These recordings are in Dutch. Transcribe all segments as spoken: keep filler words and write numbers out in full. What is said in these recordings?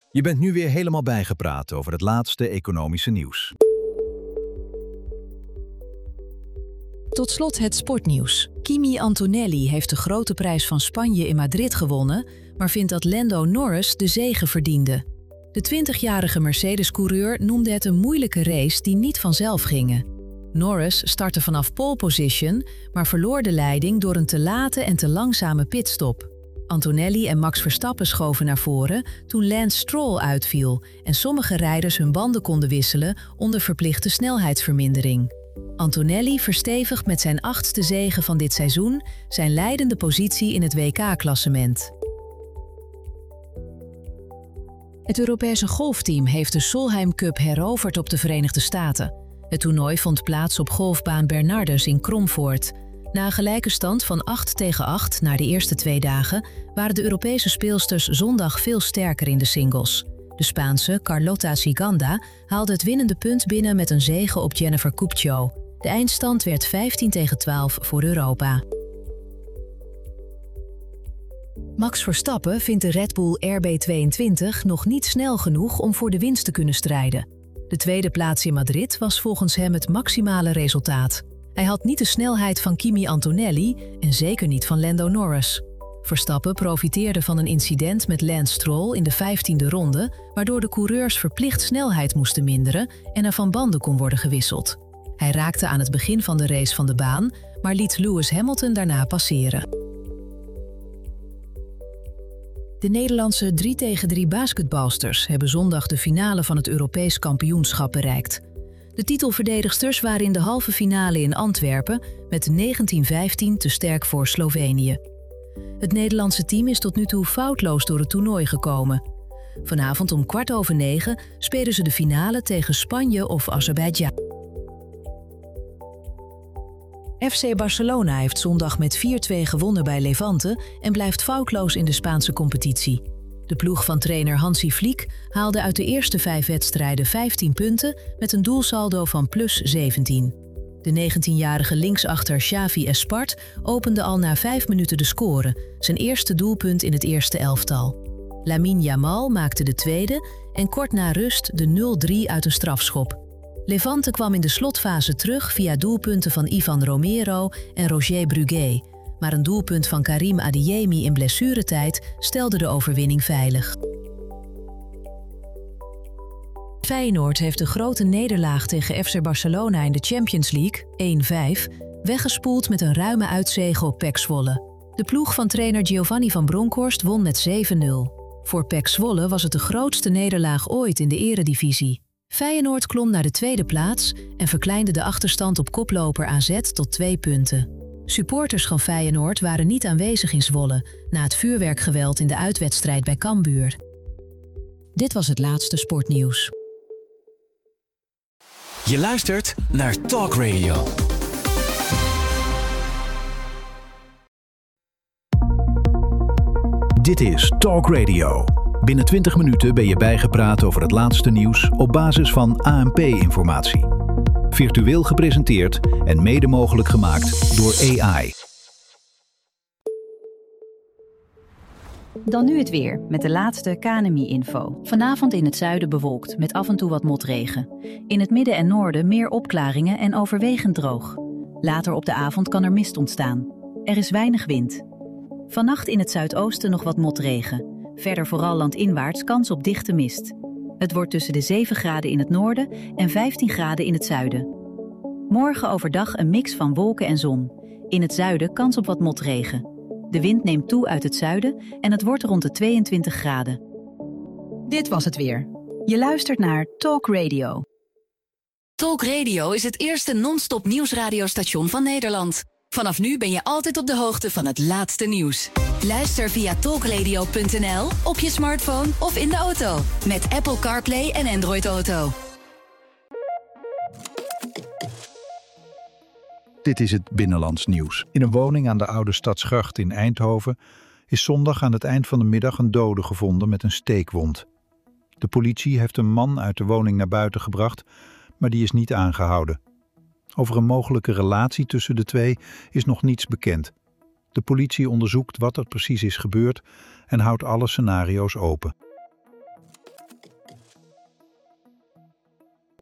Je bent nu weer helemaal bijgepraat over het laatste economische nieuws. Tot slot het sportnieuws. Kimi Antonelli heeft de grote prijs van Spanje in Madrid gewonnen, maar vindt dat Lando Norris de zege verdiende. De twintigjarige Mercedes-coureur noemde het een moeilijke race die niet vanzelf ging. Norris startte vanaf pole position, maar verloor de leiding door een te late en te langzame pitstop. Antonelli en Max Verstappen schoven naar voren toen Lance Stroll uitviel en sommige rijders hun banden konden wisselen onder verplichte snelheidsvermindering. Antonelli verstevigt met zijn achtste zege van dit seizoen zijn leidende positie in het W K-klassement. Het Europese golfteam heeft de Solheim Cup heroverd op de Verenigde Staten. Het toernooi vond plaats op golfbaan Bernardus in Kromvoort. Na een gelijke stand van acht tegen acht na de eerste twee dagen waren de Europese speelsters zondag veel sterker in de singles. De Spaanse Carlota Ciganda haalde het winnende punt binnen met een zege op Jennifer Kupcho. De eindstand werd vijftien tegen twaalf voor Europa. Max Verstappen vindt de Red Bull R B tweeëntwintig nog niet snel genoeg om voor de winst te kunnen strijden. De tweede plaats in Madrid was volgens hem het maximale resultaat. Hij had niet de snelheid van Kimi Antonelli en zeker niet van Lando Norris. Verstappen profiteerde van een incident met Lance Stroll in de vijftiende ronde, waardoor de coureurs verplicht snelheid moesten minderen en er van banden kon worden gewisseld. Hij raakte aan het begin van de race van de baan, maar liet Lewis Hamilton daarna passeren. De Nederlandse drie tegen drie basketbalsters hebben zondag de finale van het Europees kampioenschap bereikt. De titelverdedigsters waren in de halve finale in Antwerpen met negentien vijftien te sterk voor Slovenië. Het Nederlandse team is tot nu toe foutloos door het toernooi gekomen. Vanavond om kwart over negen spelen ze de finale tegen Spanje of Azerbeidzjan. F C Barcelona heeft zondag met vier twee gewonnen bij Levante en blijft foutloos in de Spaanse competitie. De ploeg van trainer Hansi Flick haalde uit de eerste vijf wedstrijden vijftien punten met een doelsaldo van plus zeventien. De negentienjarige linksachter Xavi Espart opende al na vijf minuten de score, zijn eerste doelpunt in het eerste elftal. Lamine Yamal maakte de tweede en kort na rust de nul drie uit een strafschop. Levante kwam in de slotfase terug via doelpunten van Ivan Romero en Roger Brugué, maar een doelpunt van Karim Adeyemi in blessuretijd stelde de overwinning veilig. Feyenoord heeft de grote nederlaag tegen F C Barcelona in de Champions League, één vijf, weggespoeld met een ruime uitzege op P E C Zwolle. De ploeg van trainer Giovanni van Bronckhorst won met zeven nul. Voor P E C Zwolle was het de grootste nederlaag ooit in de eredivisie. Feyenoord klom naar de tweede plaats en verkleinde de achterstand op koploper A Z tot twee punten. Supporters van Feyenoord waren niet aanwezig in Zwolle na het vuurwerkgeweld in de uitwedstrijd bij Cambuur. Dit was het laatste sportnieuws. Je luistert naar Talk Radio. Dit is Talk Radio. Binnen twintig minuten ben je bijgepraat over het laatste nieuws op basis van A N P-informatie. Virtueel gepresenteerd en mede mogelijk gemaakt door A I. Dan nu het weer, met de laatste K N M I-info. Vanavond in het zuiden bewolkt, met af en toe wat motregen. In het midden en noorden meer opklaringen en overwegend droog. Later op de avond kan er mist ontstaan. Er is weinig wind. Vannacht in het zuidoosten nog wat motregen. Verder vooral landinwaarts kans op dichte mist. Het wordt tussen de zeven graden in het noorden en vijftien graden in het zuiden. Morgen overdag een mix van wolken en zon. In het zuiden kans op wat motregen. De wind neemt toe uit het zuiden en het wordt rond de tweeëntwintig graden. Dit was het weer. Je luistert naar Talk Radio. Talk Radio is het eerste non-stop nieuwsradiostation van Nederland. Vanaf nu ben je altijd op de hoogte van het laatste nieuws. Luister via talkradio punt n l, op je smartphone of in de auto. Met Apple CarPlay en Android Auto. Dit is het Binnenlands nieuws. In een woning aan de Oude Stadsgracht in Eindhoven is zondag aan het eind van de middag een dode gevonden met een steekwond. De politie heeft een man uit de woning naar buiten gebracht, maar die is niet aangehouden. Over een mogelijke relatie tussen de twee is nog niets bekend. De politie onderzoekt wat er precies is gebeurd en houdt alle scenario's open.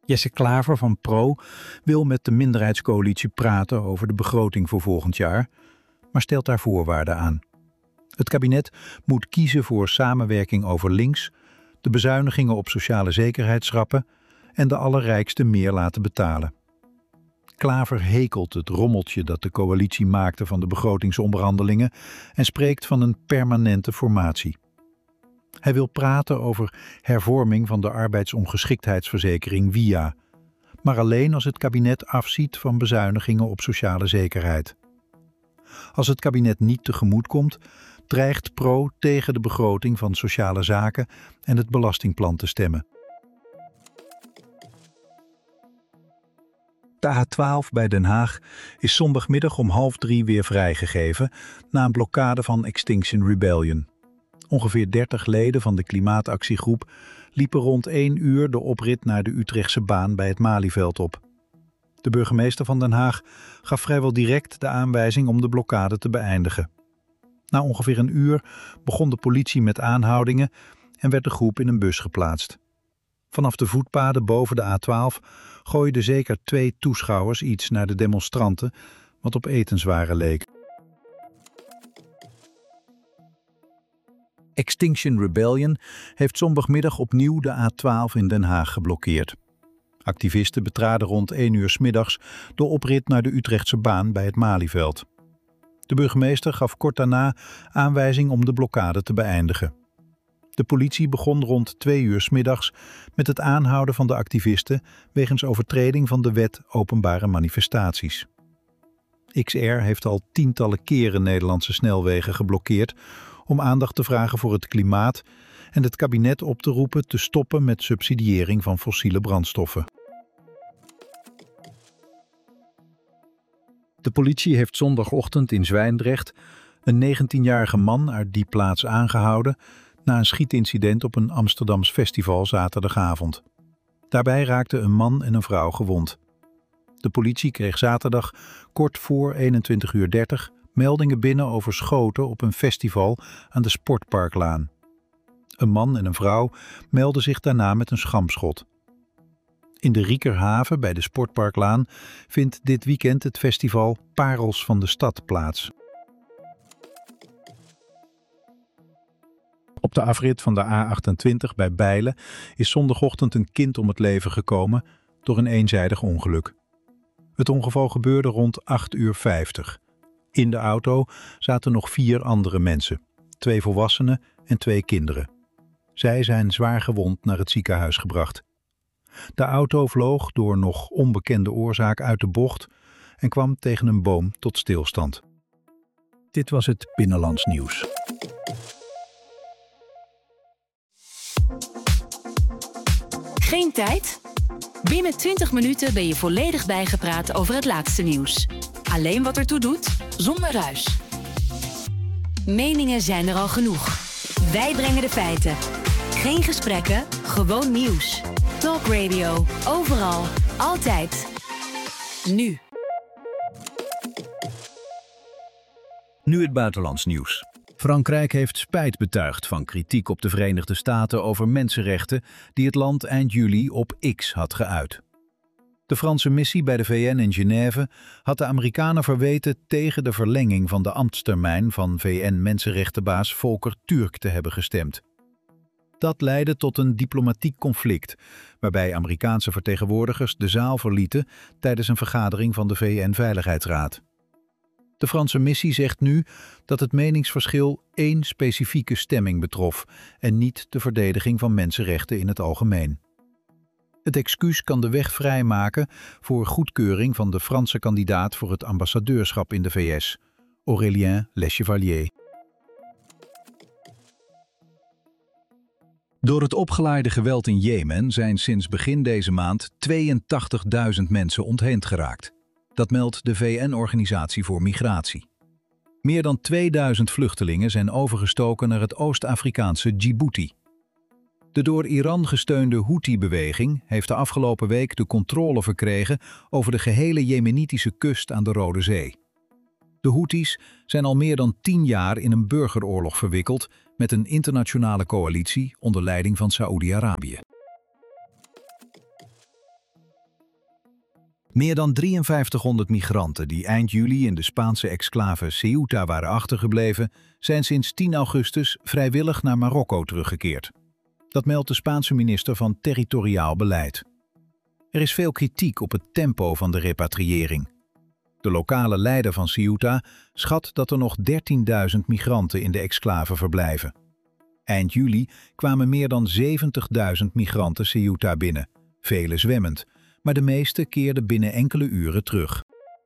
Jesse Klaver van Pro wil met de minderheidscoalitie praten over de begroting voor volgend jaar, maar stelt daar voorwaarden aan. Het kabinet moet kiezen voor samenwerking over links, de bezuinigingen op sociale zekerheid schrappen en de allerrijksten meer laten betalen. Klaver hekelt het rommeltje dat de coalitie maakte van de begrotingsonderhandelingen en spreekt van een permanente formatie. Hij wil praten over hervorming van de arbeidsongeschiktheidsverzekering W I A, maar alleen als het kabinet afziet van bezuinigingen op sociale zekerheid. Als het kabinet niet tegemoet komt, dreigt Pro tegen de begroting van sociale zaken en het belastingplan te stemmen. De A twaalf bij Den Haag is zondagmiddag om half drie weer vrijgegeven na een blokkade van Extinction Rebellion. Ongeveer dertig leden van de klimaatactiegroep liepen rond één uur de oprit naar de Utrechtse baan bij het Malieveld op. De burgemeester van Den Haag gaf vrijwel direct de aanwijzing om de blokkade te beëindigen. Na ongeveer een uur begon de politie met aanhoudingen en werd de groep in een bus geplaatst. Vanaf de voetpaden boven de A twaalf gooiden zeker twee toeschouwers iets naar de demonstranten, wat op etenswaren leek. Extinction Rebellion heeft zondagmiddag opnieuw de A twaalf in Den Haag geblokkeerd. Activisten betraden rond één uur 's middags de oprit naar de Utrechtse baan bij het Malieveld. De burgemeester gaf kort daarna aanwijzing om de blokkade te beëindigen. De politie begon rond twee uur 's middags met het aanhouden van de activisten wegens overtreding van de wet openbare manifestaties. X R heeft al tientallen keren Nederlandse snelwegen geblokkeerd om aandacht te vragen voor het klimaat en het kabinet op te roepen te stoppen met subsidiëring van fossiele brandstoffen. De politie heeft zondagochtend in Zwijndrecht een negentienjarige man uit die plaats aangehouden na een schietincident op een Amsterdams festival zaterdagavond. Daarbij raakten een man en een vrouw gewond. De politie kreeg zaterdag kort voor eenentwintig uur dertig meldingen binnen over schoten op een festival aan de Sportparklaan. Een man en een vrouw meldden zich daarna met een schampschot. In de Riekerhaven bij de Sportparklaan vindt dit weekend het festival Parels van de Stad plaats. Op de afrit van de A achtentwintig bij Bijlen is zondagochtend een kind om het leven gekomen door een eenzijdig ongeluk. Het ongeval gebeurde rond acht uur vijftig. In de auto zaten nog vier andere mensen, twee volwassenen en twee kinderen. Zij zijn zwaar gewond naar het ziekenhuis gebracht. De auto vloog door nog onbekende oorzaak uit de bocht en kwam tegen een boom tot stilstand. Dit was het Binnenlands Nieuws. Geen tijd? Binnen twintig minuten ben je volledig bijgepraat over het laatste nieuws. Alleen wat ertoe doet, zonder ruis. Meningen zijn er al genoeg. Wij brengen de feiten. Geen gesprekken, gewoon nieuws. Talk Radio, overal, altijd. Nu. Nu het buitenlands nieuws. Frankrijk heeft spijt betuigd van kritiek op de Verenigde Staten over mensenrechten die het land eind juli op X had geuit. De Franse missie bij de V N in Genève had de Amerikanen verweten tegen de verlenging van de ambtstermijn van V N-mensenrechtenbaas Volker Türk te hebben gestemd. Dat leidde tot een diplomatiek conflict, waarbij Amerikaanse vertegenwoordigers de zaal verlieten tijdens een vergadering van de V N-veiligheidsraad. De Franse missie zegt nu dat het meningsverschil één specifieke stemming betrof en niet de verdediging van mensenrechten in het algemeen. Het excuus kan de weg vrijmaken voor goedkeuring van de Franse kandidaat voor het ambassadeurschap in de V S, Aurélien Lechevalier. Door het opgeleide geweld in Jemen zijn sinds begin deze maand tweeëntachtigduizend mensen ontheemd geraakt. Dat meldt de V N-organisatie voor Migratie. Meer dan tweeduizend vluchtelingen zijn overgestoken naar het Oost-Afrikaanse Djibouti. De door Iran gesteunde Houthi-beweging heeft de afgelopen week de controle verkregen over de gehele Jemenitische kust aan de Rode Zee. De Houthis zijn al meer dan tien jaar in een burgeroorlog verwikkeld met een internationale coalitie onder leiding van Saoedi-Arabië. Meer dan drieënvijftighonderd migranten die eind juli in de Spaanse exclave Ceuta waren achtergebleven, zijn sinds tien augustus vrijwillig naar Marokko teruggekeerd. Dat meldt de Spaanse minister van Territoriaal Beleid. Er is veel kritiek op het tempo van de repatriëring. De lokale leider van Ceuta schat dat er nog dertienduizend migranten in de exclave verblijven. Eind juli kwamen meer dan zeventigduizend migranten Ceuta binnen, vele zwemmend, maar de meeste keerden binnen enkele uren terug.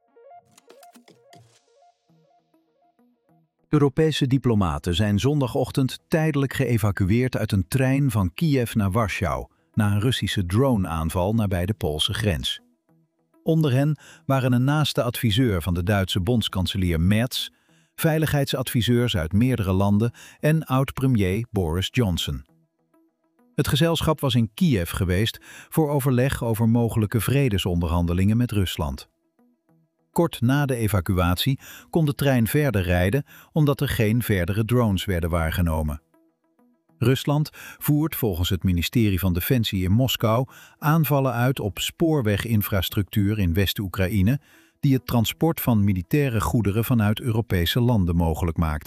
Europese diplomaten zijn zondagochtend tijdelijk geëvacueerd uit een trein van Kiev naar Warschau na een Russische drone-aanval nabij de Poolse grens. Onder hen waren een naaste adviseur van de Duitse bondskanselier Merz, veiligheidsadviseurs uit meerdere landen en oud-premier Boris Johnson. Het gezelschap was in Kiev geweest voor overleg over mogelijke vredesonderhandelingen met Rusland. Kort na de evacuatie kon de trein verder rijden omdat er geen verdere drones werden waargenomen. Rusland voert volgens het ministerie van Defensie in Moskou aanvallen uit op spoorweginfrastructuur in West-Oekraïne die het transport van militaire goederen vanuit Europese landen mogelijk maakt.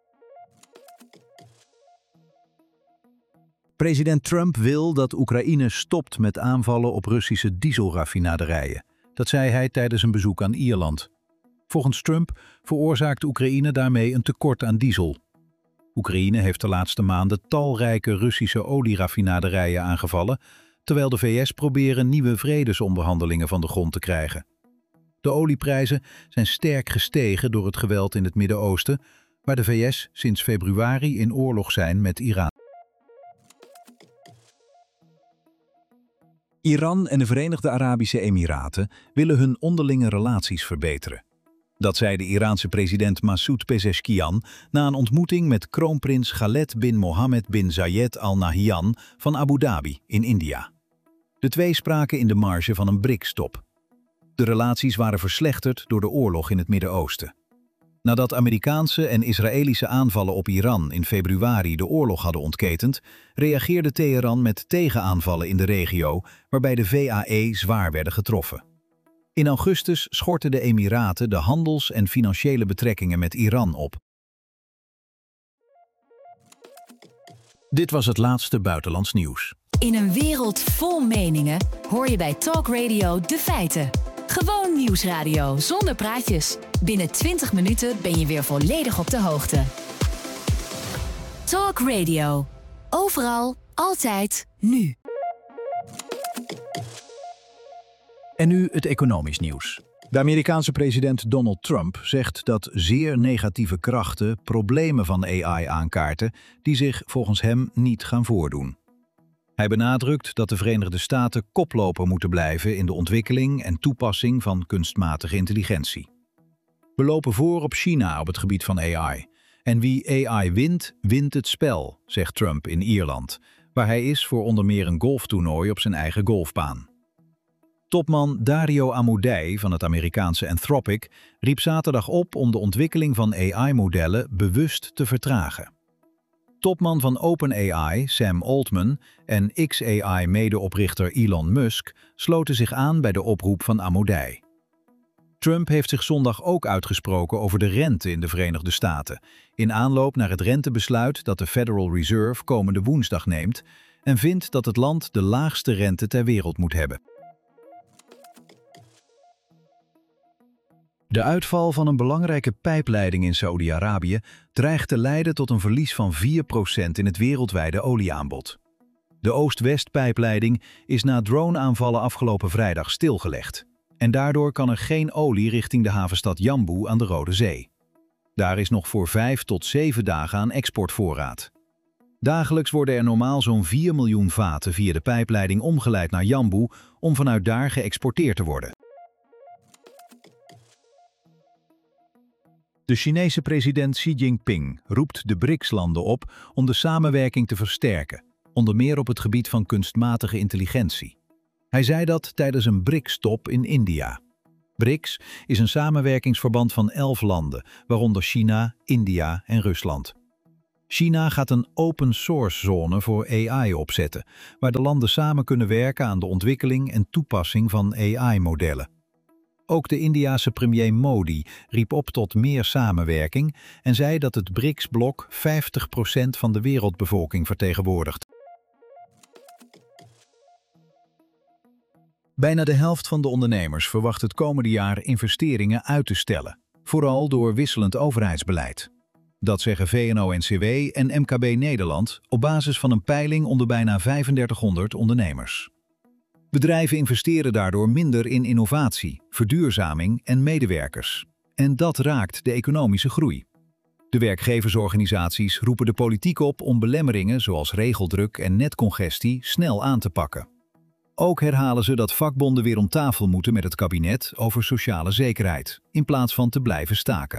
President Trump wil dat Oekraïne stopt met aanvallen op Russische dieselraffinaderijen. Dat zei hij tijdens een bezoek aan Ierland. Volgens Trump veroorzaakt Oekraïne daarmee een tekort aan diesel. Oekraïne heeft de laatste maanden talrijke Russische olieraffinaderijen aangevallen, terwijl de V S proberen nieuwe vredesonderhandelingen van de grond te krijgen. De olieprijzen zijn sterk gestegen door het geweld in het Midden-Oosten, waar de V S sinds februari in oorlog zijn met Iran. Iran en de Verenigde Arabische Emiraten willen hun onderlinge relaties verbeteren. Dat zei de Iraanse president Masoud Pezeshkian na een ontmoeting met kroonprins Khaled bin Mohammed bin Zayed Al Nahyan van Abu Dhabi in India. De twee spraken in de marge van een B R I C S-top. De relaties waren verslechterd door de oorlog in het Midden-Oosten. Nadat Amerikaanse en Israëlische aanvallen op Iran in februari de oorlog hadden ontketend, reageerde Teheran met tegenaanvallen in de regio, waarbij de V A E zwaar werden getroffen. In augustus schortten de Emiraten de handels- en financiële betrekkingen met Iran op. Dit was het laatste buitenlands nieuws. In een wereld vol meningen hoor je bij Talk Radio de feiten. Gewoon nieuwsradio zonder praatjes. Binnen twintig minuten ben je weer volledig op de hoogte. Talk Radio. Overal, altijd, nu. En nu het economisch nieuws. De Amerikaanse president Donald Trump zegt dat zeer negatieve krachten problemen van A I aankaarten die zich volgens hem niet gaan voordoen. Hij benadrukt dat de Verenigde Staten koploper moeten blijven in de ontwikkeling en toepassing van kunstmatige intelligentie. We lopen voor op China op het gebied van A I. En wie A I wint, wint het spel, zegt Trump in Ierland, waar hij is voor onder meer een golftoernooi op zijn eigen golfbaan. Topman Dario Amodei van het Amerikaanse Anthropic riep zaterdag op om de ontwikkeling van A I-modellen bewust te vertragen. Topman van OpenAI, Sam Altman, en X A I-medeoprichter Elon Musk sloten zich aan bij de oproep van Amodei. Trump heeft zich zondag ook uitgesproken over de rente in de Verenigde Staten, in aanloop naar het rentebesluit dat de Federal Reserve komende woensdag neemt en vindt dat het land de laagste rente ter wereld moet hebben. De uitval van een belangrijke pijpleiding in Saoedi-Arabië dreigt te leiden tot een verlies van vier procent in het wereldwijde olieaanbod. De Oost-West-pijpleiding is na drone-aanvallen afgelopen vrijdag stilgelegd. En daardoor kan er geen olie richting de havenstad Jambu aan de Rode Zee. Daar is nog voor vijf tot zeven dagen aan exportvoorraad. Dagelijks worden er normaal zo'n vier miljoen vaten via de pijpleiding omgeleid naar Jambu om vanuit daar geëxporteerd te worden. De Chinese president Xi Jinping roept de B R I C S-landen op om de samenwerking te versterken, onder meer op het gebied van kunstmatige intelligentie. Hij zei dat tijdens een B R I C S-top in India. B R I C S is een samenwerkingsverband van elf landen, waaronder China, India en Rusland. China gaat een open-source zone voor A I opzetten, waar de landen samen kunnen werken aan de ontwikkeling en toepassing van A I-modellen. Ook de Indiase premier Modi riep op tot meer samenwerking en zei dat het B R I C S-blok vijftig procent van de wereldbevolking vertegenwoordigt. Bijna de helft van de ondernemers verwacht het komende jaar investeringen uit te stellen, vooral door wisselend overheidsbeleid. Dat zeggen V N O N C W en M K B Nederland op basis van een peiling onder bijna vijfendertighonderd ondernemers. Bedrijven investeren daardoor minder in innovatie, verduurzaming en medewerkers. En dat raakt de economische groei. De werkgeversorganisaties roepen de politiek op om belemmeringen zoals regeldruk en netcongestie snel aan te pakken. Ook herhalen ze dat vakbonden weer om tafel moeten met het kabinet over sociale zekerheid, in plaats van te blijven staken.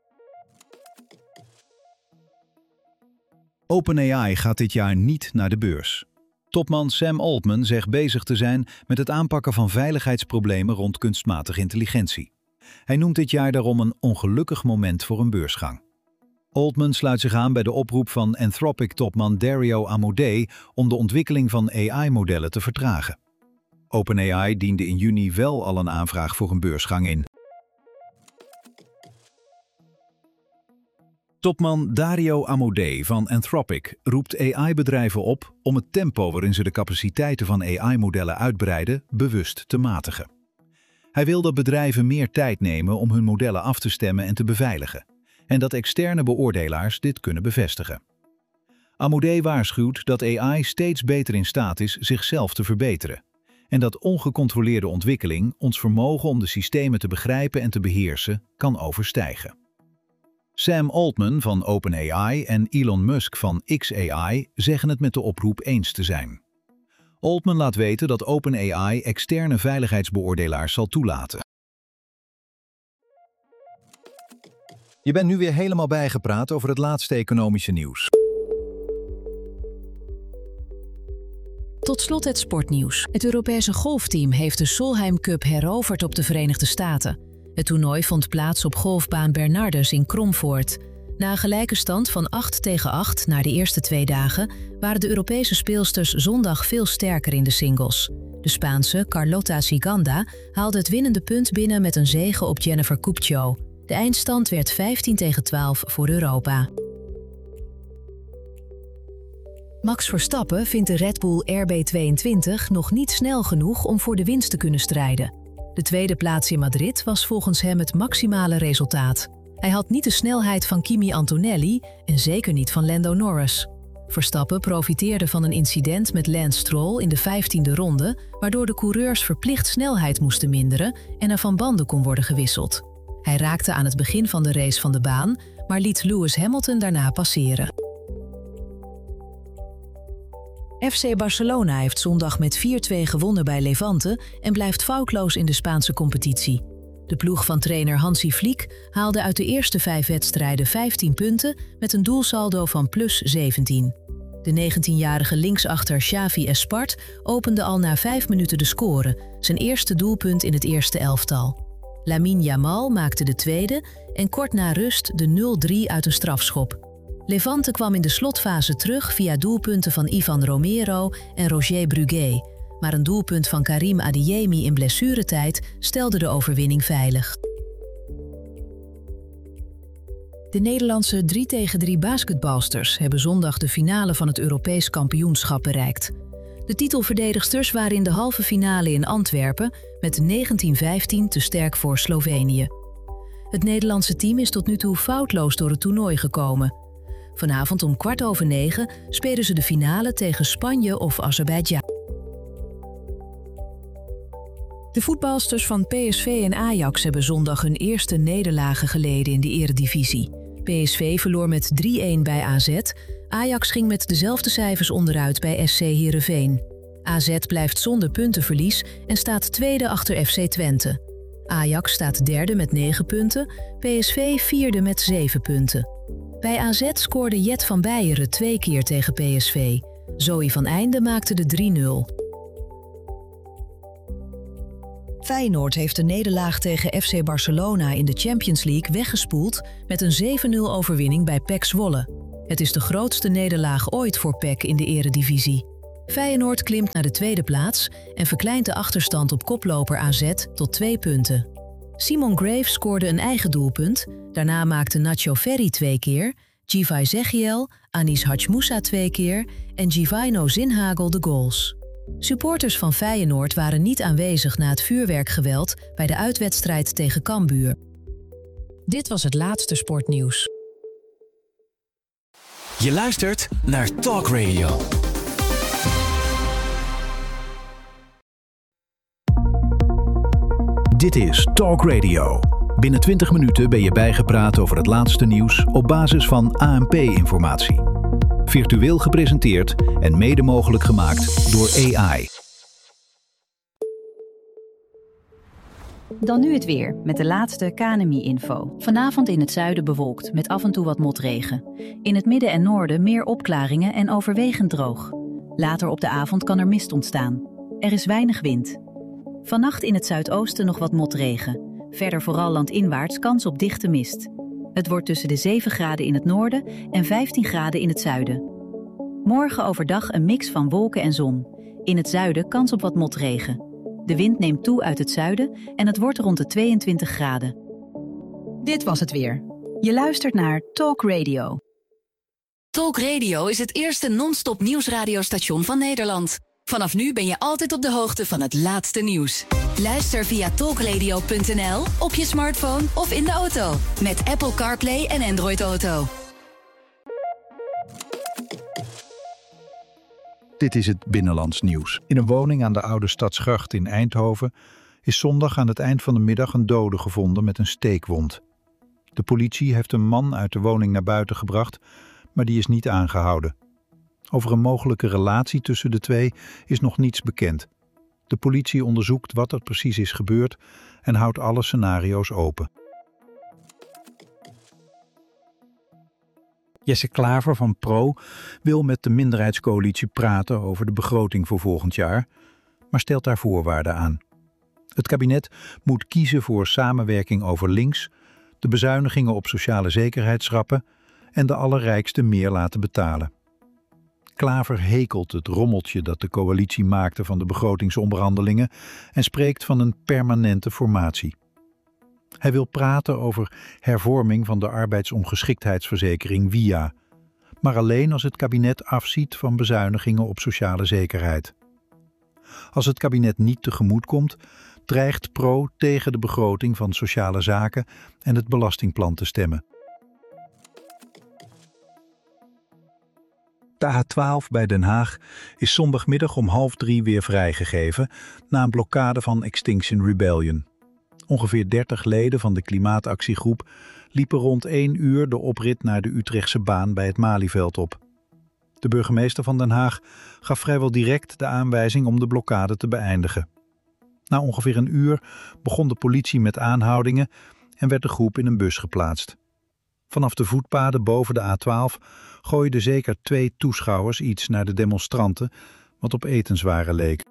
OpenAI gaat dit jaar niet naar de beurs. Topman Sam Altman zegt bezig te zijn met het aanpakken van veiligheidsproblemen rond kunstmatige intelligentie. Hij noemt dit jaar daarom een ongelukkig moment voor een beursgang. Altman sluit zich aan bij de oproep van Anthropic-topman Dario Amodei om de ontwikkeling van A I-modellen te vertragen. OpenAI diende in juni wel al een aanvraag voor een beursgang in. Topman Dario Amodei van Anthropic roept A I-bedrijven op om het tempo waarin ze de capaciteiten van A I-modellen uitbreiden bewust te matigen. Hij wil dat bedrijven meer tijd nemen om hun modellen af te stemmen en te beveiligen, en dat externe beoordelaars dit kunnen bevestigen. Amodei waarschuwt dat A I steeds beter in staat is zichzelf te verbeteren, en dat ongecontroleerde ontwikkeling ons vermogen om de systemen te begrijpen en te beheersen kan overstijgen. Sam Altman van OpenAI en Elon Musk van X A I zeggen het met de oproep eens te zijn. Altman laat weten dat OpenAI externe veiligheidsbeoordelaars zal toelaten. Je bent nu weer helemaal bijgepraat over het laatste economische nieuws. Tot slot het sportnieuws. Het Europese golfteam heeft de Solheim Cup heroverd op de Verenigde Staten. Het toernooi vond plaats op golfbaan Bernardus in Kromvoort. Na een gelijke stand van acht tegen acht na de eerste twee dagen waren de Europese speelsters zondag veel sterker in de singles. De Spaanse Carlota Ciganda haalde het winnende punt binnen met een zege op Jennifer Kupcho. De eindstand werd vijftien tegen twaalf voor Europa. Max Verstappen vindt de Red Bull R B tweeëntwintig nog niet snel genoeg om voor de winst te kunnen strijden. De tweede plaats in Madrid was volgens hem het maximale resultaat. Hij had niet de snelheid van Kimi Antonelli en zeker niet van Lando Norris. Verstappen profiteerde van een incident met Lance Stroll in de vijftiende ronde, waardoor de coureurs verplicht snelheid moesten minderen en er van banden kon worden gewisseld. Hij raakte aan het begin van de race van de baan, maar liet Lewis Hamilton daarna passeren. F C Barcelona heeft zondag met vier twee gewonnen bij Levante en blijft foutloos in de Spaanse competitie. De ploeg van trainer Hansi Flick haalde uit de eerste vijf wedstrijden vijftien punten met een doelsaldo van plus zeventien. De negentienjarige linksachter Xavi Espart opende al na vijf minuten de score, zijn eerste doelpunt in het eerste elftal. Lamine Yamal maakte de tweede en kort na rust de nul drie uit een strafschop. Levante kwam in de slotfase terug via doelpunten van Ivan Romero en Roger Brugué, maar een doelpunt van Karim Adeyemi in blessuretijd stelde de overwinning veilig. De Nederlandse drie tegen drie basketbalsters hebben zondag de finale van het Europees kampioenschap bereikt. De titelverdedigsters waren in de halve finale in Antwerpen met negentien vijftien te sterk voor Slovenië. Het Nederlandse team is tot nu toe foutloos door het toernooi gekomen. Vanavond om kwart over negen spelen ze de finale tegen Spanje of Azerbeidzjan. De voetbalsters van P S V en Ajax hebben zondag hun eerste nederlagen geleden in de Eredivisie. P S V verloor met drie-een bij A Z. Ajax ging met dezelfde cijfers onderuit bij S C Heerenveen. A Z blijft zonder puntenverlies en staat tweede achter F C Twente. Ajax staat derde met negen punten, P S V vierde met zeven punten. Bij A Z scoorde Jet van Beieren twee keer tegen P S V. Zoe van Einde maakte de drie nul. Feyenoord heeft de nederlaag tegen F C Barcelona in de Champions League weggespoeld met een zeven nul overwinning bij P E C Zwolle. Het is de grootste nederlaag ooit voor P E C in de Eredivisie. Feyenoord klimt naar de tweede plaats en verkleint de achterstand op koploper A Z tot twee punten. Simon Graves scoorde een eigen doelpunt. Daarna maakte Nacho Ferri twee keer, Givay Zegiel, Anis Hachmoussa twee keer en Givino Zinhagel de goals. Supporters van Feyenoord waren niet aanwezig na het vuurwerkgeweld bij de uitwedstrijd tegen Cambuur. Dit was het laatste sportnieuws. Je luistert naar Talk Radio. Dit is Talk Radio. Binnen twintig minuten ben je bijgepraat over het laatste nieuws op basis van A N P-informatie. Virtueel gepresenteerd en mede mogelijk gemaakt door A I. Dan nu het weer, met de laatste K N M I-info. Vanavond in het zuiden bewolkt, met af en toe wat motregen. In het midden en noorden meer opklaringen en overwegend droog. Later op de avond kan er mist ontstaan. Er is weinig wind. Vannacht in het zuidoosten nog wat motregen. Verder vooral landinwaarts kans op dichte mist. Het wordt tussen de zeven graden in het noorden en vijftien graden in het zuiden. Morgen overdag een mix van wolken en zon. In het zuiden kans op wat motregen. De wind neemt toe uit het zuiden en het wordt rond de tweeëntwintig graden. Dit was het weer. Je luistert naar Talk Radio. Talk Radio is het eerste non-stop nieuwsradiostation van Nederland. Vanaf nu ben je altijd op de hoogte van het laatste nieuws. Luister via talkradio punt n l, op je smartphone of in de auto. Met Apple CarPlay en Android Auto. Dit is het Binnenlands nieuws. In een woning aan de Oude Stadsgracht in Eindhoven is zondag aan het eind van de middag een dode gevonden met een steekwond. De politie heeft een man uit de woning naar buiten gebracht, maar die is niet aangehouden. Over een mogelijke relatie tussen de twee is nog niets bekend. De politie onderzoekt wat er precies is gebeurd en houdt alle scenario's open. Jesse Klaver van Pro wil met de minderheidscoalitie praten over de begroting voor volgend jaar, maar stelt daar voorwaarden aan. Het kabinet moet kiezen voor samenwerking over links, de bezuinigingen op sociale zekerheid schrappen en de allerrijksten meer laten betalen. Klaver hekelt het rommeltje dat de coalitie maakte van de begrotingsonderhandelingen en spreekt van een permanente formatie. Hij wil praten over hervorming van de arbeidsongeschiktheidsverzekering W I A, maar alleen als het kabinet afziet van bezuinigingen op sociale zekerheid. Als het kabinet niet tegemoet komt, dreigt Pro tegen de begroting van sociale zaken en het belastingplan te stemmen. De A twaalf bij Den Haag is zondagmiddag om half drie weer vrijgegeven na een blokkade van Extinction Rebellion. Ongeveer dertig leden van de klimaatactiegroep liepen rond één uur de oprit naar de Utrechtse baan bij het Malieveld op. De burgemeester van Den Haag gaf vrijwel direct de aanwijzing om de blokkade te beëindigen. Na ongeveer een uur begon de politie met aanhoudingen en werd de groep in een bus geplaatst. Vanaf de voetpaden boven de A twaalf gooiden zeker twee toeschouwers iets naar de demonstranten, wat op etenswaren leek.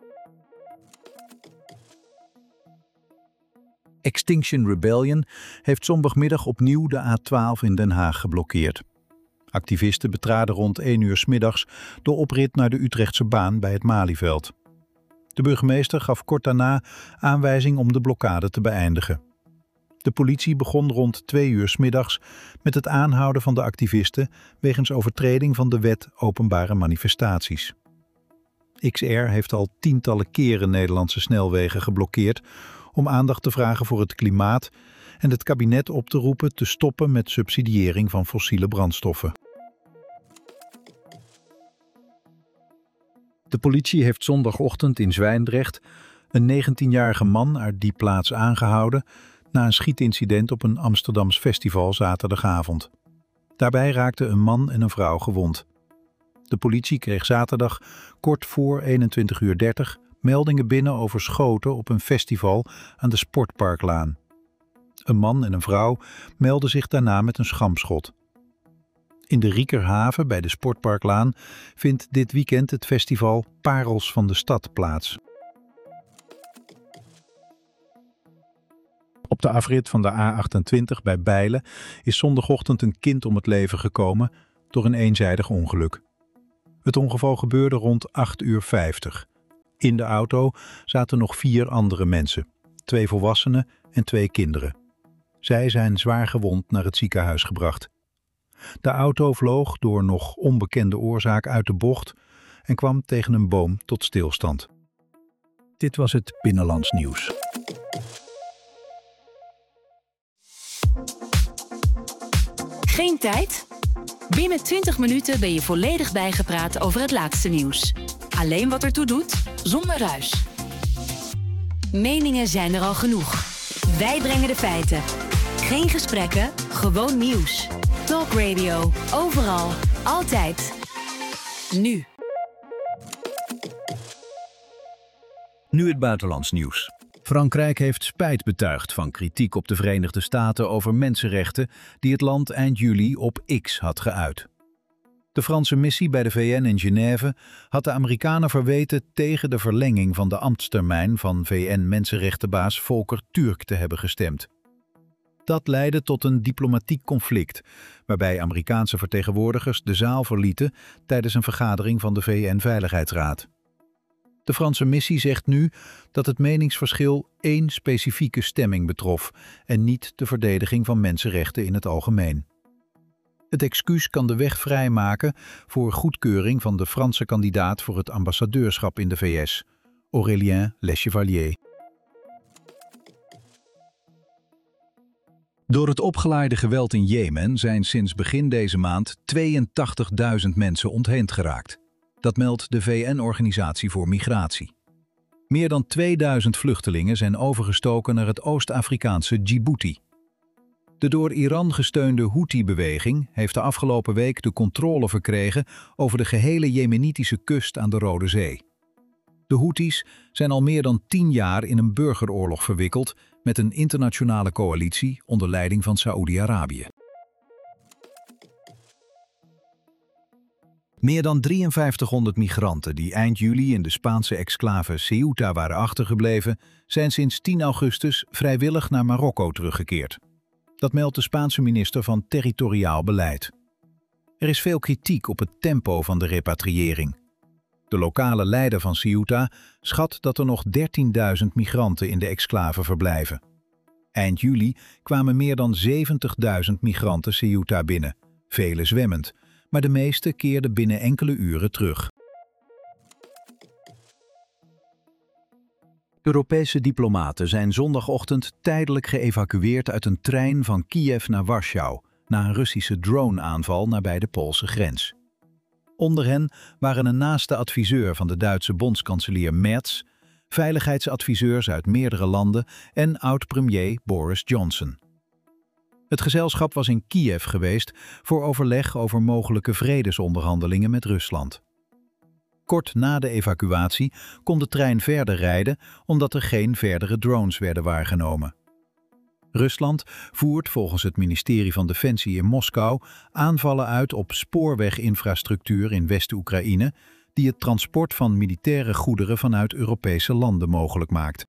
Extinction Rebellion heeft zondagmiddag opnieuw de A twaalf in Den Haag geblokkeerd. Activisten betraden rond één uur 's middags de oprit naar de Utrechtse baan bij het Malieveld. De burgemeester gaf kort daarna aanwijzing om de blokkade te beëindigen. De politie begon rond twee uur 's middags met het aanhouden van de activisten wegens overtreding van de wet openbare manifestaties. X R heeft al tientallen keren Nederlandse snelwegen geblokkeerd om aandacht te vragen voor het klimaat en het kabinet op te roepen te stoppen met subsidiëring van fossiele brandstoffen. De politie heeft zondagochtend in Zwijndrecht een negentienjarige man uit die plaats aangehouden na een schietincident op een Amsterdams festival zaterdagavond. Daarbij raakten een man en een vrouw gewond. De politie kreeg zaterdag kort voor eenentwintig uur dertig meldingen binnen over schoten op een festival aan de Sportparklaan. Een man en een vrouw meldden zich daarna met een schampschot. In de Riekerhaven bij de Sportparklaan vindt dit weekend het festival Parels van de Stad plaats. Op de afrit van de A achtentwintig bij Bijlen is zondagochtend een kind om het leven gekomen door een eenzijdig ongeluk. Het ongeval gebeurde rond acht uur vijftig. In de auto zaten nog vier andere mensen, twee volwassenen en twee kinderen. Zij zijn zwaar gewond naar het ziekenhuis gebracht. De auto vloog door nog onbekende oorzaak uit de bocht en kwam tegen een boom tot stilstand. Dit was het Binnenlands Nieuws. Geen tijd? Binnen twintig minuten ben je volledig bijgepraat over het laatste nieuws. Alleen wat ertoe doet, zonder ruis. Meningen zijn er al genoeg. Wij brengen de feiten. Geen gesprekken, gewoon nieuws. Talk Radio, overal, altijd. Nu. Nu het buitenlands nieuws. Frankrijk heeft spijt betuigd van kritiek op de Verenigde Staten over mensenrechten die het land eind juli op X had geuit. De Franse missie bij de V N in Genève had de Amerikanen verweten tegen de verlenging van de ambtstermijn van V N-mensenrechtenbaas Volker Türk te hebben gestemd. Dat leidde tot een diplomatiek conflict, waarbij Amerikaanse vertegenwoordigers de zaal verlieten tijdens een vergadering van de V N-veiligheidsraad. De Franse missie zegt nu dat het meningsverschil één specifieke stemming betrof en niet de verdediging van mensenrechten in het algemeen. Het excuus kan de weg vrijmaken voor goedkeuring van de Franse kandidaat voor het ambassadeurschap in de V S, Aurélien Lechevalier. Door het opgeleide geweld in Jemen zijn sinds begin deze maand tweeëntachtigduizend mensen ontheemd geraakt. Dat meldt de V N-organisatie voor Migratie. Meer dan tweeduizend vluchtelingen zijn overgestoken naar het Oost-Afrikaanse Djibouti. De door Iran gesteunde Houthi-beweging heeft de afgelopen week de controle verkregen over de gehele Jemenitische kust aan de Rode Zee. De Houthis zijn al meer dan tien jaar in een burgeroorlog verwikkeld met een internationale coalitie onder leiding van Saoedi-Arabië. Meer dan drieënvijftighonderd migranten die eind juli in de Spaanse exclave Ceuta waren achtergebleven, zijn sinds tien augustus vrijwillig naar Marokko teruggekeerd. Dat meldt de Spaanse minister van Territoriaal Beleid. Er is veel kritiek op het tempo van de repatriëring. De lokale leider van Ceuta schat dat er nog dertienduizend migranten in de exclave verblijven. Eind juli kwamen meer dan zeventigduizend migranten Ceuta binnen, vele zwemmend, maar de meeste keerden binnen enkele uren terug. Europese diplomaten zijn zondagochtend tijdelijk geëvacueerd uit een trein van Kiev naar Warschau na een Russische drone-aanval nabij de Poolse grens. Onder hen waren een naaste adviseur van de Duitse bondskanselier Merz, veiligheidsadviseurs uit meerdere landen en oud-premier Boris Johnson. Het gezelschap was in Kiev geweest voor overleg over mogelijke vredesonderhandelingen met Rusland. Kort na de evacuatie kon de trein verder rijden omdat er geen verdere drones werden waargenomen. Rusland voert volgens het ministerie van Defensie in Moskou aanvallen uit op spoorweginfrastructuur in West-Oekraïne die het transport van militaire goederen vanuit Europese landen mogelijk maakt.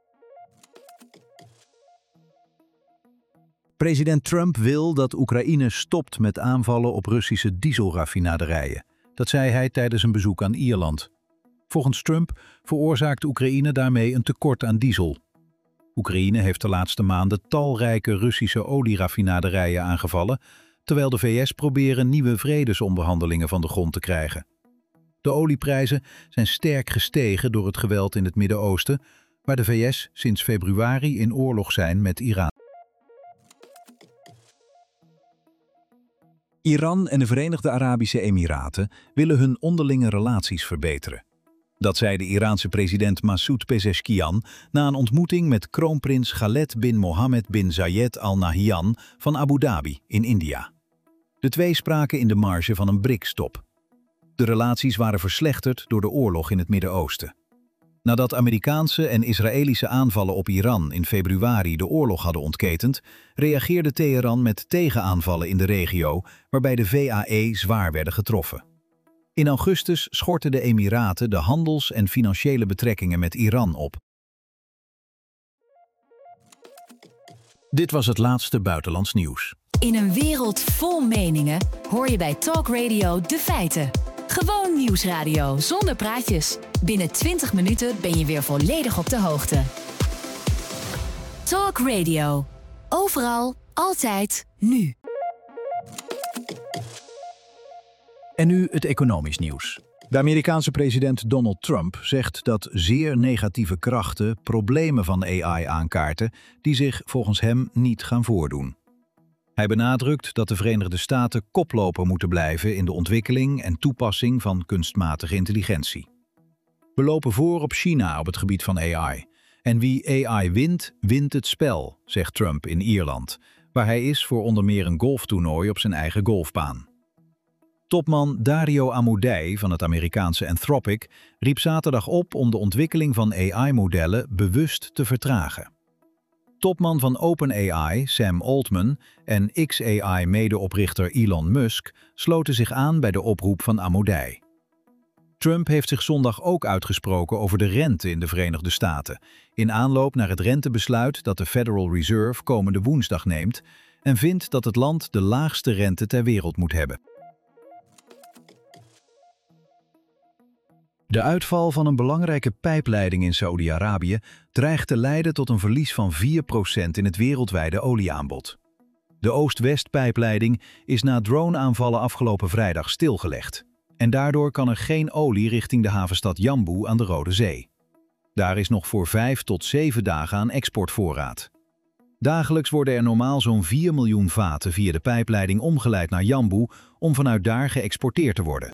President Trump wil dat Oekraïne stopt met aanvallen op Russische dieselraffinaderijen. Dat zei hij tijdens een bezoek aan Ierland. Volgens Trump veroorzaakt Oekraïne daarmee een tekort aan diesel. Oekraïne heeft de laatste maanden talrijke Russische olieraffinaderijen aangevallen, terwijl de V S proberen nieuwe vredesonderhandelingen van de grond te krijgen. De olieprijzen zijn sterk gestegen door het geweld in het Midden-Oosten, waar de V S sinds februari in oorlog zijn met Iran. Iran en de Verenigde Arabische Emiraten willen hun onderlinge relaties verbeteren. Dat zei de Iraanse president Masoud Pezeshkian na een ontmoeting met kroonprins Khaled bin Mohammed bin Zayed Al Nahyan van Abu Dhabi in India. De twee spraken in de marge van een B R I C S-top. De relaties waren verslechterd door de oorlog in het Midden-Oosten. Nadat Amerikaanse en Israëlische aanvallen op Iran in februari de oorlog hadden ontketend, reageerde Teheran met tegenaanvallen in de regio, waarbij de V A E zwaar werden getroffen. In augustus schortten de Emiraten de handels- en financiële betrekkingen met Iran op. Dit was het laatste buitenlands nieuws. In een wereld vol meningen hoor je bij Talk Radio de feiten. Gewoon nieuwsradio zonder praatjes. Binnen twintig minuten ben je weer volledig op de hoogte. Talk Radio. Overal, altijd, nu. En nu het economisch nieuws. De Amerikaanse president Donald Trump zegt dat zeer negatieve krachten problemen van A I aankaarten die zich volgens hem niet gaan voordoen. Hij benadrukt dat de Verenigde Staten koploper moeten blijven in de ontwikkeling en toepassing van kunstmatige intelligentie. We lopen voor op China op het gebied van A I. En wie A I wint, wint het spel, zegt Trump in Ierland, waar hij is voor onder meer een golftoernooi op zijn eigen golfbaan. Topman Dario Amodei van het Amerikaanse Anthropic riep zaterdag op om de ontwikkeling van A I-modellen bewust te vertragen. Topman van OpenAI, Sam Altman, en X A I-medeoprichter Elon Musk sloten zich aan bij de oproep van Amodei. Trump heeft zich zondag ook uitgesproken over de rente in de Verenigde Staten, in aanloop naar het rentebesluit dat de Federal Reserve komende woensdag neemt en vindt dat het land de laagste rente ter wereld moet hebben. De uitval van een belangrijke pijpleiding in Saoedi-Arabië dreigt te leiden tot een verlies van vier procent in het wereldwijde olieaanbod. De Oost-West-pijpleiding is na drone-aanvallen afgelopen vrijdag stilgelegd. En daardoor kan er geen olie richting de havenstad Jambu aan de Rode Zee. Daar is nog voor vijf tot zeven dagen aan exportvoorraad. Dagelijks worden er normaal zo'n vier miljoen vaten via de pijpleiding omgeleid naar Jambu om vanuit daar geëxporteerd te worden.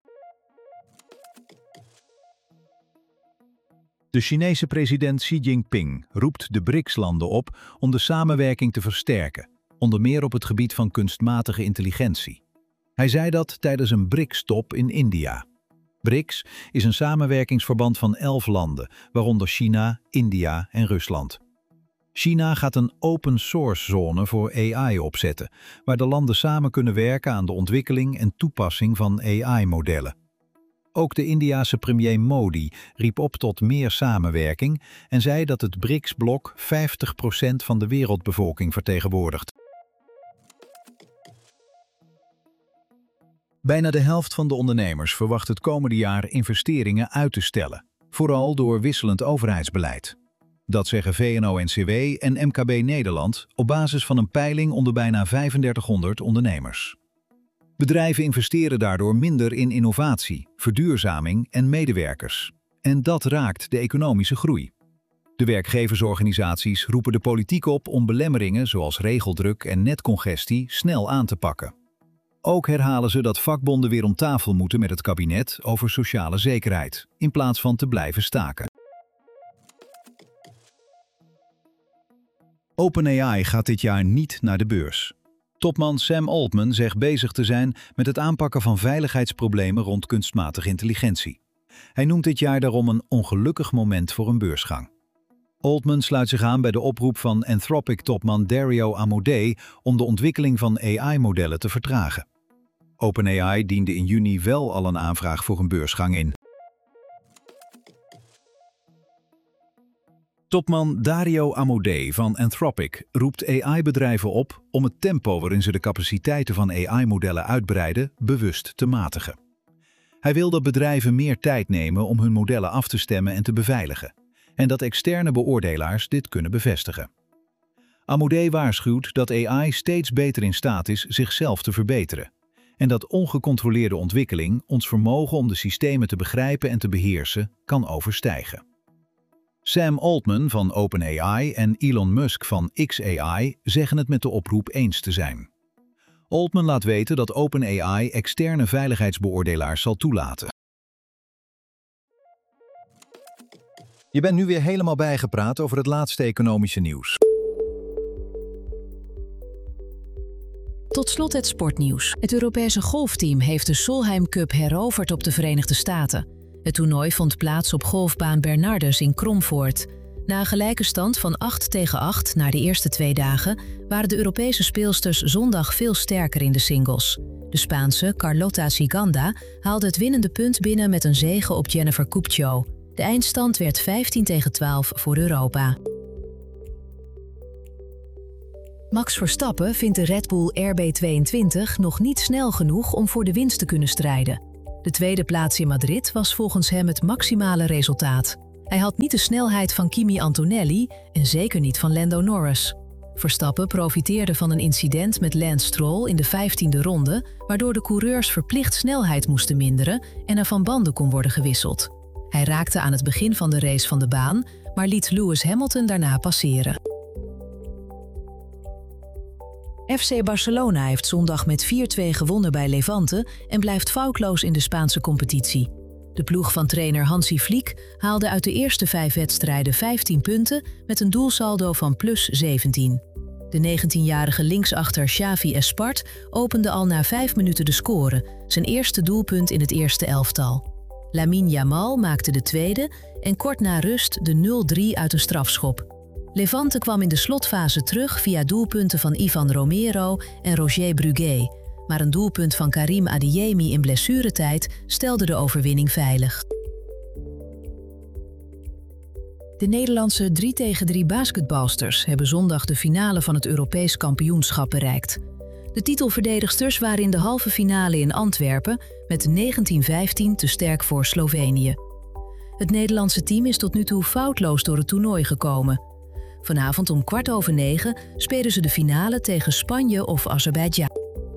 De Chinese president Xi Jinping roept de B R I C S-landen op om de samenwerking te versterken, onder meer op het gebied van kunstmatige intelligentie. Hij zei dat tijdens een B R I C S-top in India. B R I C S is een samenwerkingsverband van elf landen, waaronder China, India en Rusland. China gaat een open-source-zone voor A I opzetten, waar de landen samen kunnen werken aan de ontwikkeling en toepassing van A I-modellen. Ook de Indiase premier Modi riep op tot meer samenwerking en zei dat het B R I C S-blok vijftig procent van de wereldbevolking vertegenwoordigt. Bijna de helft van de ondernemers verwacht het komende jaar investeringen uit te stellen, vooral door wisselend overheidsbeleid. Dat zeggen V N O N C W en M K B Nederland op basis van een peiling onder bijna vijfendertighonderd ondernemers. Bedrijven investeren daardoor minder in innovatie, verduurzaming en medewerkers. En dat raakt de economische groei. De werkgeversorganisaties roepen de politiek op om belemmeringen zoals regeldruk en netcongestie snel aan te pakken. Ook herhalen ze dat vakbonden weer om tafel moeten met het kabinet over sociale zekerheid, in plaats van te blijven staken. OpenAI gaat dit jaar niet naar de beurs. Topman Sam Altman zegt bezig te zijn met het aanpakken van veiligheidsproblemen rond kunstmatige intelligentie. Hij noemt dit jaar daarom een ongelukkig moment voor een beursgang. Altman sluit zich aan bij de oproep van Anthropic-topman Dario Amodei om de ontwikkeling van A I-modellen te vertragen. OpenAI diende in juni wel al een aanvraag voor een beursgang in. Topman Dario Amodei van Anthropic roept A I-bedrijven op om het tempo waarin ze de capaciteiten van A I-modellen uitbreiden bewust te matigen. Hij wil dat bedrijven meer tijd nemen om hun modellen af te stemmen en te beveiligen, en dat externe beoordelaars dit kunnen bevestigen. Amodei waarschuwt dat A I steeds beter in staat is zichzelf te verbeteren, en dat ongecontroleerde ontwikkeling ons vermogen om de systemen te begrijpen en te beheersen kan overstijgen. Sam Altman van OpenAI en Elon Musk van X A I zeggen het met de oproep eens te zijn. Altman laat weten dat OpenAI externe veiligheidsbeoordelaars zal toelaten. Je bent nu weer helemaal bijgepraat over het laatste economische nieuws. Tot slot het sportnieuws. Het Europese golfteam heeft de Solheim Cup heroverd op de Verenigde Staten. Het toernooi vond plaats op golfbaan Bernardus in Kromvoort. Na een gelijke stand van acht tegen acht na de eerste twee dagen waren de Europese speelsters zondag veel sterker in de singles. De Spaanse Carlota Ciganda haalde het winnende punt binnen met een zege op Jennifer Kupcho. De eindstand werd vijftien tegen twaalf voor Europa. Max Verstappen vindt de Red Bull R B tweeëntwintig nog niet snel genoeg om voor de winst te kunnen strijden. De tweede plaats in Madrid was volgens hem het maximale resultaat. Hij had niet de snelheid van Kimi Antonelli en zeker niet van Lando Norris. Verstappen profiteerde van een incident met Lance Stroll in de vijftiende ronde, waardoor de coureurs verplicht snelheid moesten minderen en er van banden kon worden gewisseld. Hij raakte aan het begin van de race van de baan, maar liet Lewis Hamilton daarna passeren. F C Barcelona heeft zondag met vier-twee gewonnen bij Levante en blijft foutloos in de Spaanse competitie. De ploeg van trainer Hansi Flick haalde uit de eerste vijf wedstrijden vijftien punten met een doelsaldo van plus zeventien. De negentienjarige linksachter Xavi Espart opende al na vijf minuten de score, zijn eerste doelpunt in het eerste elftal. Lamine Yamal maakte de tweede en kort na rust de nul drie uit een strafschop. Levante kwam in de slotfase terug via doelpunten van Ivan Romero en Roger Brugué, maar een doelpunt van Karim Adeyemi in blessuretijd stelde de overwinning veilig. De Nederlandse drie tegen drie basketbalsters hebben zondag de finale van het Europees kampioenschap bereikt. De titelverdedigsters waren in de halve finale in Antwerpen met negentien vijftien te sterk voor Slovenië. Het Nederlandse team is tot nu toe foutloos door het toernooi gekomen. Vanavond om kwart over negen spelen ze de finale tegen Spanje of Azerbeidzjan.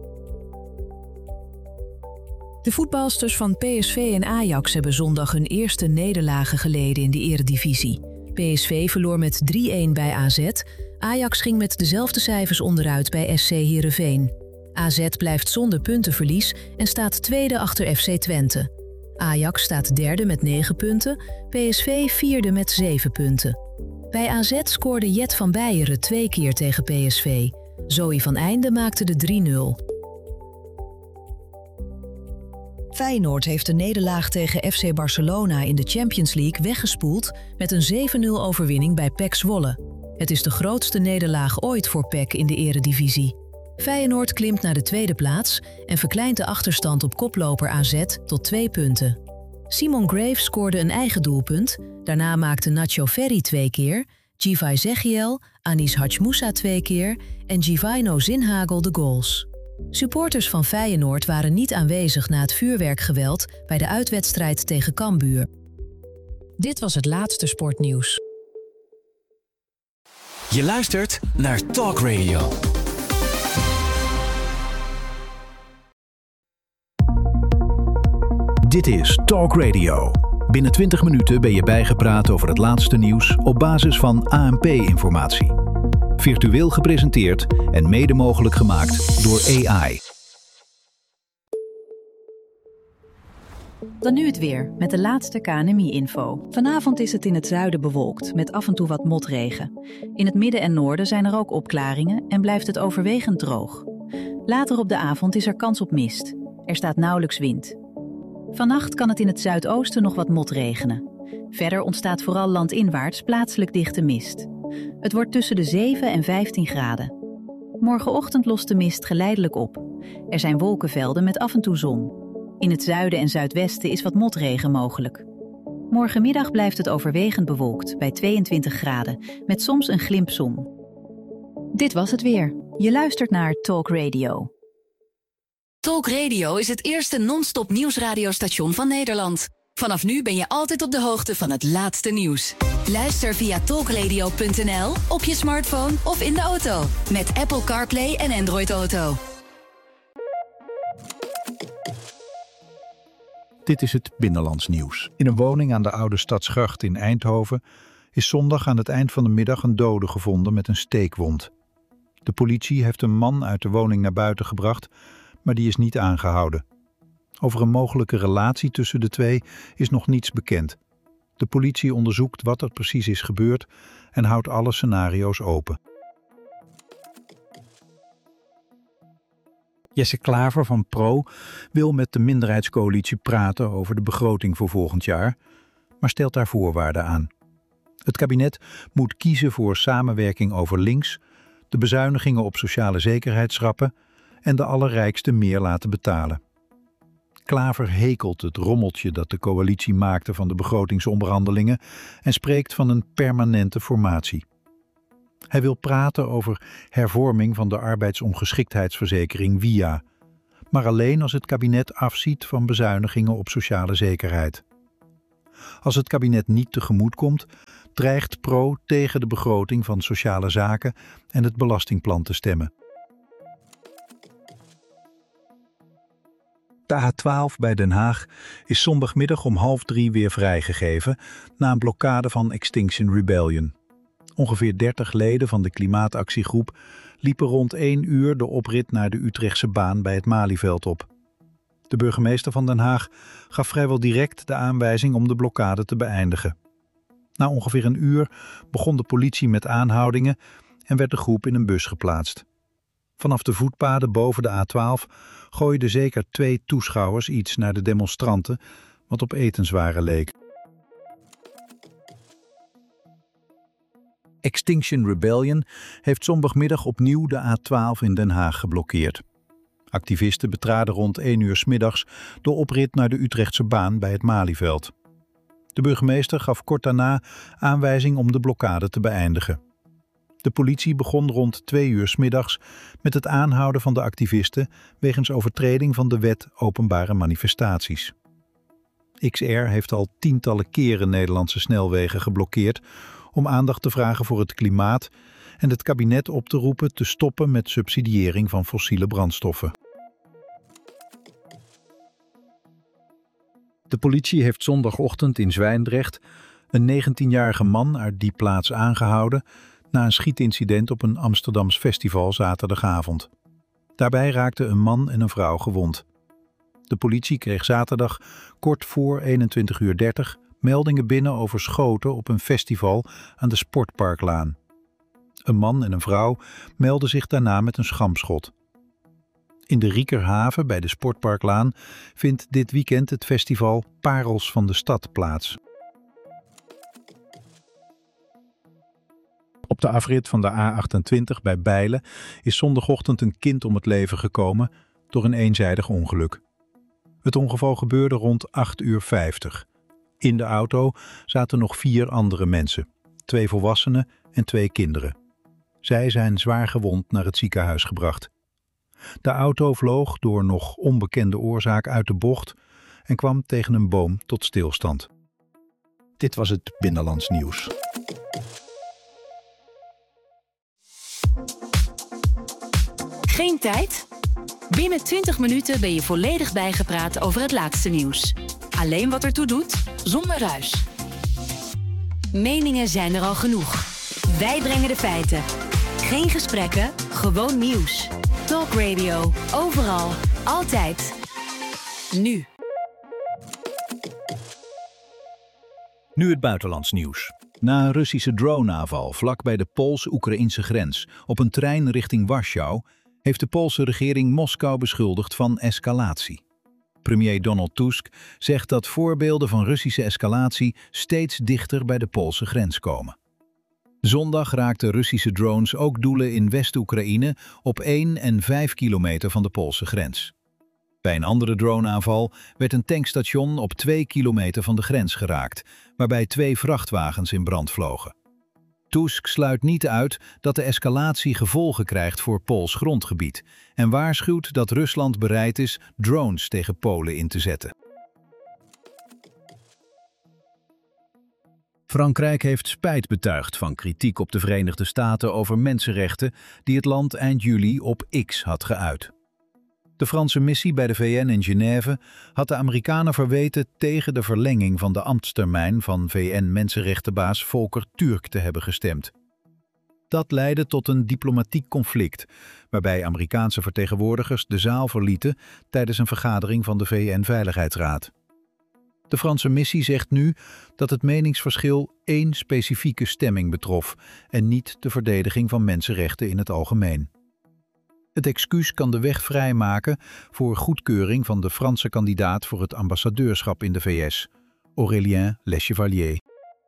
De voetbalsters van P S V en Ajax hebben zondag hun eerste nederlagen geleden in de eredivisie. P S V verloor met drie-een bij A Z. Ajax ging met dezelfde cijfers onderuit bij S C Heerenveen. A Z blijft zonder puntenverlies en staat tweede achter F C Twente. Ajax staat derde met negen punten, P S V vierde met zeven punten. Bij A Z scoorde Jet van Beieren twee keer tegen P S V. Zoe van Einde maakte de drie nul. Feyenoord heeft de nederlaag tegen F C Barcelona in de Champions League weggespoeld met een zeven nul overwinning bij P E C Zwolle. Het is de grootste nederlaag ooit voor P E C in de eredivisie. Feyenoord klimt naar de tweede plaats en verkleint de achterstand op koploper A Z tot twee punten. Simon Graves scoorde een eigen doelpunt, daarna maakte Nacho Ferri twee keer, Givay Zegiel, Anis Hachmoussa twee keer en Givino Zinhagel de goals. Supporters van Feyenoord waren niet aanwezig na het vuurwerkgeweld bij de uitwedstrijd tegen Cambuur. Dit was het laatste sportnieuws. Je luistert naar Talk Radio. Dit is Talk Radio. Binnen twintig minuten ben je bijgepraat over het laatste nieuws op basis van A N P-informatie. Virtueel gepresenteerd en mede mogelijk gemaakt door A I. Dan nu het weer, met de laatste K N M I-info. Vanavond is het in het zuiden bewolkt, met af en toe wat motregen. In het midden en noorden zijn er ook opklaringen en blijft het overwegend droog. Later op de avond is er kans op mist. Er staat nauwelijks wind. Vannacht kan het in het zuidoosten nog wat motregenen. Verder ontstaat vooral landinwaarts plaatselijk dichte mist. Het wordt tussen de zeven en vijftien graden. Morgenochtend lost de mist geleidelijk op. Er zijn wolkenvelden met af en toe zon. In het zuiden en zuidwesten is wat motregen mogelijk. Morgenmiddag blijft het overwegend bewolkt bij tweeëntwintig graden, met soms een glimp zon. Dit was het weer. Je luistert naar Talk Radio. Talk Radio is het eerste non-stop nieuwsradiostation van Nederland. Vanaf nu ben je altijd op de hoogte van het laatste nieuws. Luister via talkradio punt n l, op je smartphone of in de auto. Met Apple CarPlay en Android Auto. Dit is het binnenlands nieuws. In een woning aan de Oude Stadsgracht in Eindhoven is zondag aan het eind van de middag een dode gevonden met een steekwond. De politie heeft een man uit de woning naar buiten gebracht, maar die is niet aangehouden. Over een mogelijke relatie tussen de twee is nog niets bekend. De politie onderzoekt wat er precies is gebeurd en houdt alle scenario's open. Jesse Klaver van Pro wil met de minderheidscoalitie praten over de begroting voor volgend jaar, maar stelt daar voorwaarden aan. Het kabinet moet kiezen voor samenwerking over links, de bezuinigingen op sociale zekerheid schrappen en de allerrijksten meer laten betalen. Klaver hekelt het rommeltje dat de coalitie maakte van de begrotingsonderhandelingen en spreekt van een permanente formatie. Hij wil praten over hervorming van de arbeidsongeschiktheidsverzekering W I A, maar alleen als het kabinet afziet van bezuinigingen op sociale zekerheid. Als het kabinet niet tegemoet komt, dreigt Pro tegen de begroting van Sociale Zaken en het belastingplan te stemmen. De A twaalf bij Den Haag is zondagmiddag om half drie weer vrijgegeven na een blokkade van Extinction Rebellion. Ongeveer dertig leden van de klimaatactiegroep liepen rond één uur de oprit naar de Utrechtse baan bij het Malieveld op. De burgemeester van Den Haag gaf vrijwel direct de aanwijzing om de blokkade te beëindigen. Na ongeveer een uur begon de politie met aanhoudingen en werd de groep in een bus geplaatst. Vanaf de voetpaden boven de A twaalf gooiden zeker twee toeschouwers iets naar de demonstranten, wat op etenswaren leek. Extinction Rebellion heeft zondagmiddag opnieuw de A twaalf in Den Haag geblokkeerd. Activisten betraden rond één uur 's middags de oprit naar de Utrechtse baan bij het Malieveld. De burgemeester gaf kort daarna aanwijzing om de blokkade te beëindigen. De politie begon rond twee uur 's middags met het aanhouden van de activisten wegens overtreding van de wet openbare manifestaties. X R heeft al tientallen keren Nederlandse snelwegen geblokkeerd om aandacht te vragen voor het klimaat en het kabinet op te roepen te stoppen met subsidiëring van fossiele brandstoffen. De politie heeft zondagochtend in Zwijndrecht een negentienjarige man uit die plaats aangehouden na een schietincident op een Amsterdams festival zaterdagavond. Daarbij raakten een man en een vrouw gewond. De politie kreeg zaterdag kort voor eenentwintig uur dertig meldingen binnen over schoten op een festival aan de Sportparklaan. Een man en een vrouw meldden zich daarna met een schampschot. In de Riekerhaven bij de Sportparklaan vindt dit weekend het festival Parels van de Stad plaats. Op de afrit van de A achtentwintig bij Bijlen is zondagochtend een kind om het leven gekomen door een eenzijdig ongeluk. Het ongeval gebeurde rond acht uur vijftig. In de auto zaten nog vier andere mensen, twee volwassenen en twee kinderen. Zij zijn zwaar gewond naar het ziekenhuis gebracht. De auto vloog door nog onbekende oorzaak uit de bocht en kwam tegen een boom tot stilstand. Dit was het Binnenlands Nieuws. Geen tijd? Binnen twintig minuten ben je volledig bijgepraat over het laatste nieuws. Alleen wat ertoe doet, zonder ruis. Meningen zijn er al genoeg. Wij brengen de feiten. Geen gesprekken, gewoon nieuws. Talk Radio, overal, altijd. Nu. Nu het buitenlands nieuws. Na een Russische droneaanval vlak bij de Pools-Oekraïnse grens op een trein richting Warschau heeft de Poolse regering Moskou beschuldigd van escalatie. Premier Donald Tusk zegt dat voorbeelden van Russische escalatie steeds dichter bij de Poolse grens komen. Zondag raakten Russische drones ook doelen in West-Oekraïne op één en vijf kilometer van de Poolse grens. Bij een andere droneaanval werd een tankstation op twee kilometer van de grens geraakt, waarbij twee vrachtwagens in brand vlogen. Tusk sluit niet uit dat de escalatie gevolgen krijgt voor Pools grondgebied en waarschuwt dat Rusland bereid is drones tegen Polen in te zetten. Frankrijk heeft spijt betuigd van kritiek op de Verenigde Staten over mensenrechten die het land eind juli op X had geuit. De Franse missie bij de V N in Genève had de Amerikanen verweten tegen de verlenging van de ambtstermijn van V N-mensenrechtenbaas Volker Türk te hebben gestemd. Dat leidde tot een diplomatiek conflict, waarbij Amerikaanse vertegenwoordigers de zaal verlieten tijdens een vergadering van de V N-veiligheidsraad. De Franse missie zegt nu dat het meningsverschil één specifieke stemming betrof en niet de verdediging van mensenrechten in het algemeen. Het excuus kan de weg vrijmaken voor goedkeuring van de Franse kandidaat voor het ambassadeurschap in de V S, Aurélien Lechevalier.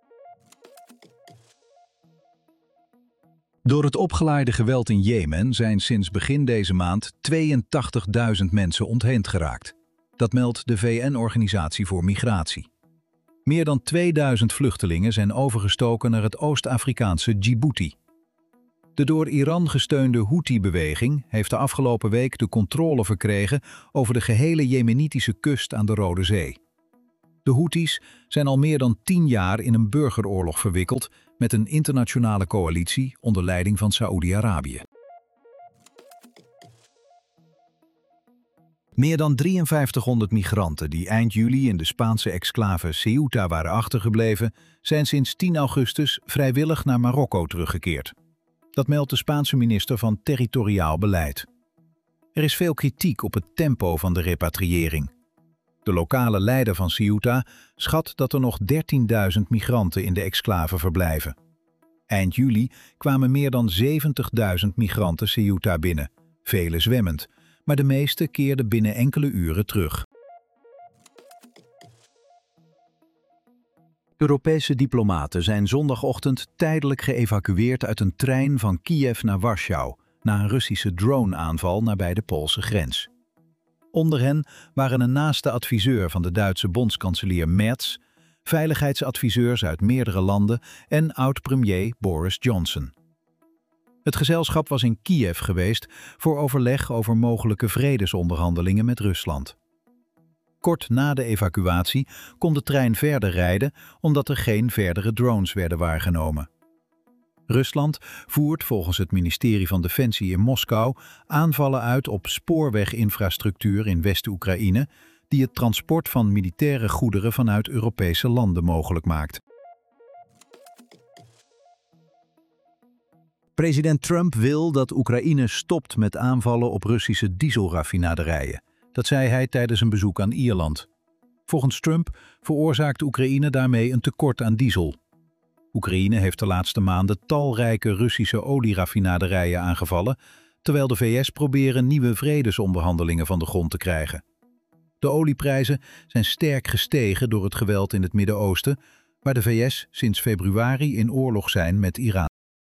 Door het opgeleide geweld in Jemen zijn sinds begin deze maand tweeëntachtigduizend mensen ontheemd geraakt. Dat meldt de V N-organisatie voor Migratie. Meer dan tweeduizend vluchtelingen zijn overgestoken naar het Oost-Afrikaanse Djibouti. De door Iran gesteunde Houthi-beweging heeft de afgelopen week de controle verkregen over de gehele Jemenitische kust aan de Rode Zee. De Houthis zijn al meer dan tien jaar in een burgeroorlog verwikkeld met een internationale coalitie onder leiding van Saoedi-Arabië. Meer dan drieënvijftighonderd migranten die eind juli in de Spaanse exclave Ceuta waren achtergebleven, zijn sinds tien augustus vrijwillig naar Marokko teruggekeerd. Dat meldt de Spaanse minister van Territoriaal Beleid. Er is veel kritiek op het tempo van de repatriëring. De lokale leider van Ceuta schat dat er nog dertienduizend migranten in de exclave verblijven. Eind juli kwamen meer dan zeventigduizend migranten Ceuta binnen, vele zwemmend, maar de meeste keerden binnen enkele uren terug. Europese diplomaten zijn zondagochtend tijdelijk geëvacueerd uit een trein van Kiev naar Warschau na een Russische drone-aanval nabij de Poolse grens. Onder hen waren een naaste adviseur van de Duitse bondskanselier Merz, veiligheidsadviseurs uit meerdere landen en oud-premier Boris Johnson. Het gezelschap was in Kiev geweest voor overleg over mogelijke vredesonderhandelingen met Rusland. Kort na de evacuatie kon de trein verder rijden omdat er geen verdere drones werden waargenomen. Rusland voert volgens het ministerie van Defensie in Moskou aanvallen uit op spoorweginfrastructuur in West-Oekraïne die het transport van militaire goederen vanuit Europese landen mogelijk maakt. President Trump wil dat Oekraïne stopt met aanvallen op Russische dieselraffinaderijen. Dat zei hij tijdens een bezoek aan Ierland. Volgens Trump veroorzaakt Oekraïne daarmee een tekort aan diesel. Oekraïne heeft de laatste maanden talrijke Russische olieraffinaderijen aangevallen, terwijl de V S proberen nieuwe vredesonderhandelingen van de grond te krijgen. De olieprijzen zijn sterk gestegen door het geweld in het Midden-Oosten, waar de V S sinds februari in oorlog zijn met Iran.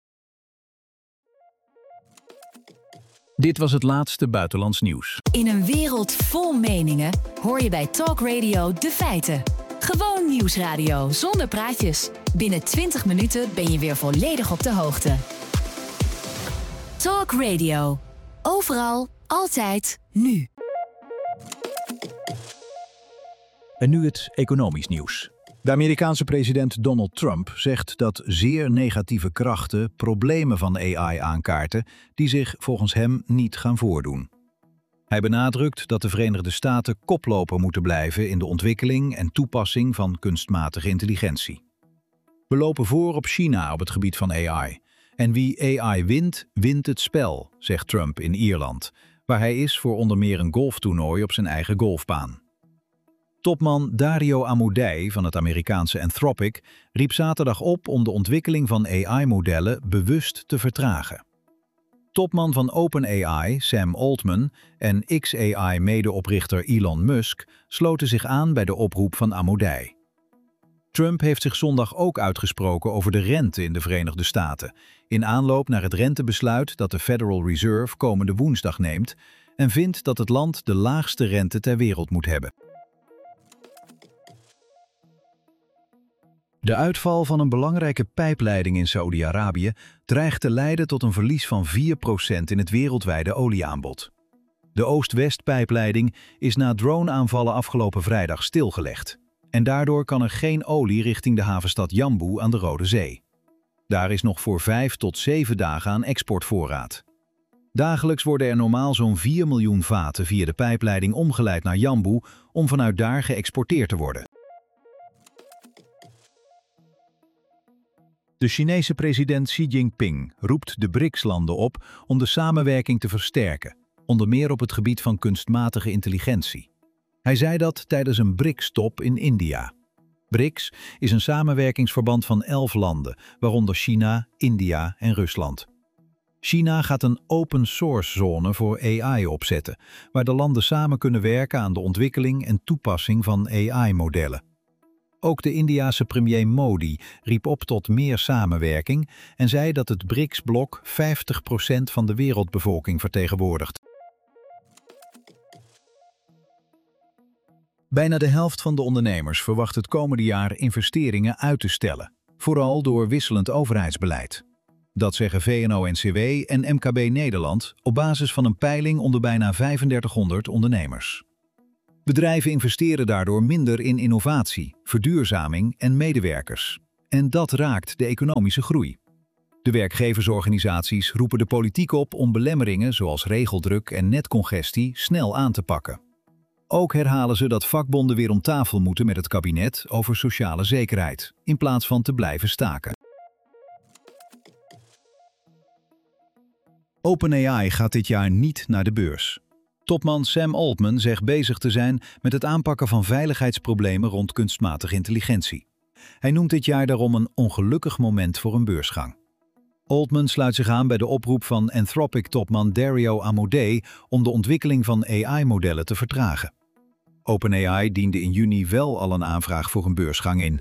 Dit was het laatste buitenlands nieuws. In een wereld vol meningen hoor je bij Talk Radio de feiten. Gewoon nieuwsradio zonder praatjes. Binnen twintig minuten ben je weer volledig op de hoogte. Talk Radio. Overal, altijd, nu. En nu het economisch nieuws. De Amerikaanse president Donald Trump zegt dat zeer negatieve krachten problemen van A I aankaarten die zich volgens hem niet gaan voordoen. Hij benadrukt dat de Verenigde Staten koploper moeten blijven in de ontwikkeling en toepassing van kunstmatige intelligentie. We lopen voor op China op het gebied van A I. En wie A I wint, wint het spel, zegt Trump in Ierland, waar hij is voor onder meer een golftoernooi op zijn eigen golfbaan. Topman Dario Amodei van het Amerikaanse Anthropic riep zaterdag op om de ontwikkeling van A I-modellen bewust te vertragen. Topman van OpenAI, Sam Altman, en X A I-medeoprichter Elon Musk sloten zich aan bij de oproep van Amodei. Trump heeft zich zondag ook uitgesproken over de rente in de Verenigde Staten, in aanloop naar het rentebesluit dat de Federal Reserve komende woensdag neemt en vindt dat het land de laagste rente ter wereld moet hebben. De uitval van een belangrijke pijpleiding in Saoedi-Arabië dreigt te leiden tot een verlies van vier procent in het wereldwijde olieaanbod. De Oost-West-pijpleiding is na drone-aanvallen afgelopen vrijdag stilgelegd. En daardoor kan er geen olie richting de havenstad Jambu aan de Rode Zee. Daar is nog voor vijf tot zeven dagen aan exportvoorraad. Dagelijks worden er normaal zo'n vier miljoen vaten via de pijpleiding omgeleid naar Jambu om vanuit daar geëxporteerd te worden. De Chinese president Xi Jinping roept de B R I C S-landen op om de samenwerking te versterken, onder meer op het gebied van kunstmatige intelligentie. Hij zei dat tijdens een B R I C S-top in India. B R I C S is een samenwerkingsverband van elf landen, waaronder China, India en Rusland. China gaat een open-source zone voor A I opzetten, waar de landen samen kunnen werken aan de ontwikkeling en toepassing van A I-modellen. Ook de Indiase premier Modi riep op tot meer samenwerking en zei dat het B R I C S-blok vijftig procent van de wereldbevolking vertegenwoordigt. Bijna de helft van de ondernemers verwacht het komende jaar investeringen uit te stellen, vooral door wisselend overheidsbeleid. Dat zeggen V N O N C W en M K B Nederland op basis van een peiling onder bijna vijfendertighonderd ondernemers. Bedrijven investeren daardoor minder in innovatie, verduurzaming en medewerkers. En dat raakt de economische groei. De werkgeversorganisaties roepen de politiek op om belemmeringen zoals regeldruk en netcongestie snel aan te pakken. Ook herhalen ze dat vakbonden weer om tafel moeten met het kabinet over sociale zekerheid, in plaats van te blijven staken. OpenAI gaat dit jaar niet naar de beurs. Topman Sam Altman zegt bezig te zijn met het aanpakken van veiligheidsproblemen rond kunstmatige intelligentie. Hij noemt dit jaar daarom een ongelukkig moment voor een beursgang. Altman sluit zich aan bij de oproep van Anthropic-topman Dario Amodei om de ontwikkeling van A I-modellen te vertragen. OpenAI diende in juni wel al een aanvraag voor een beursgang in.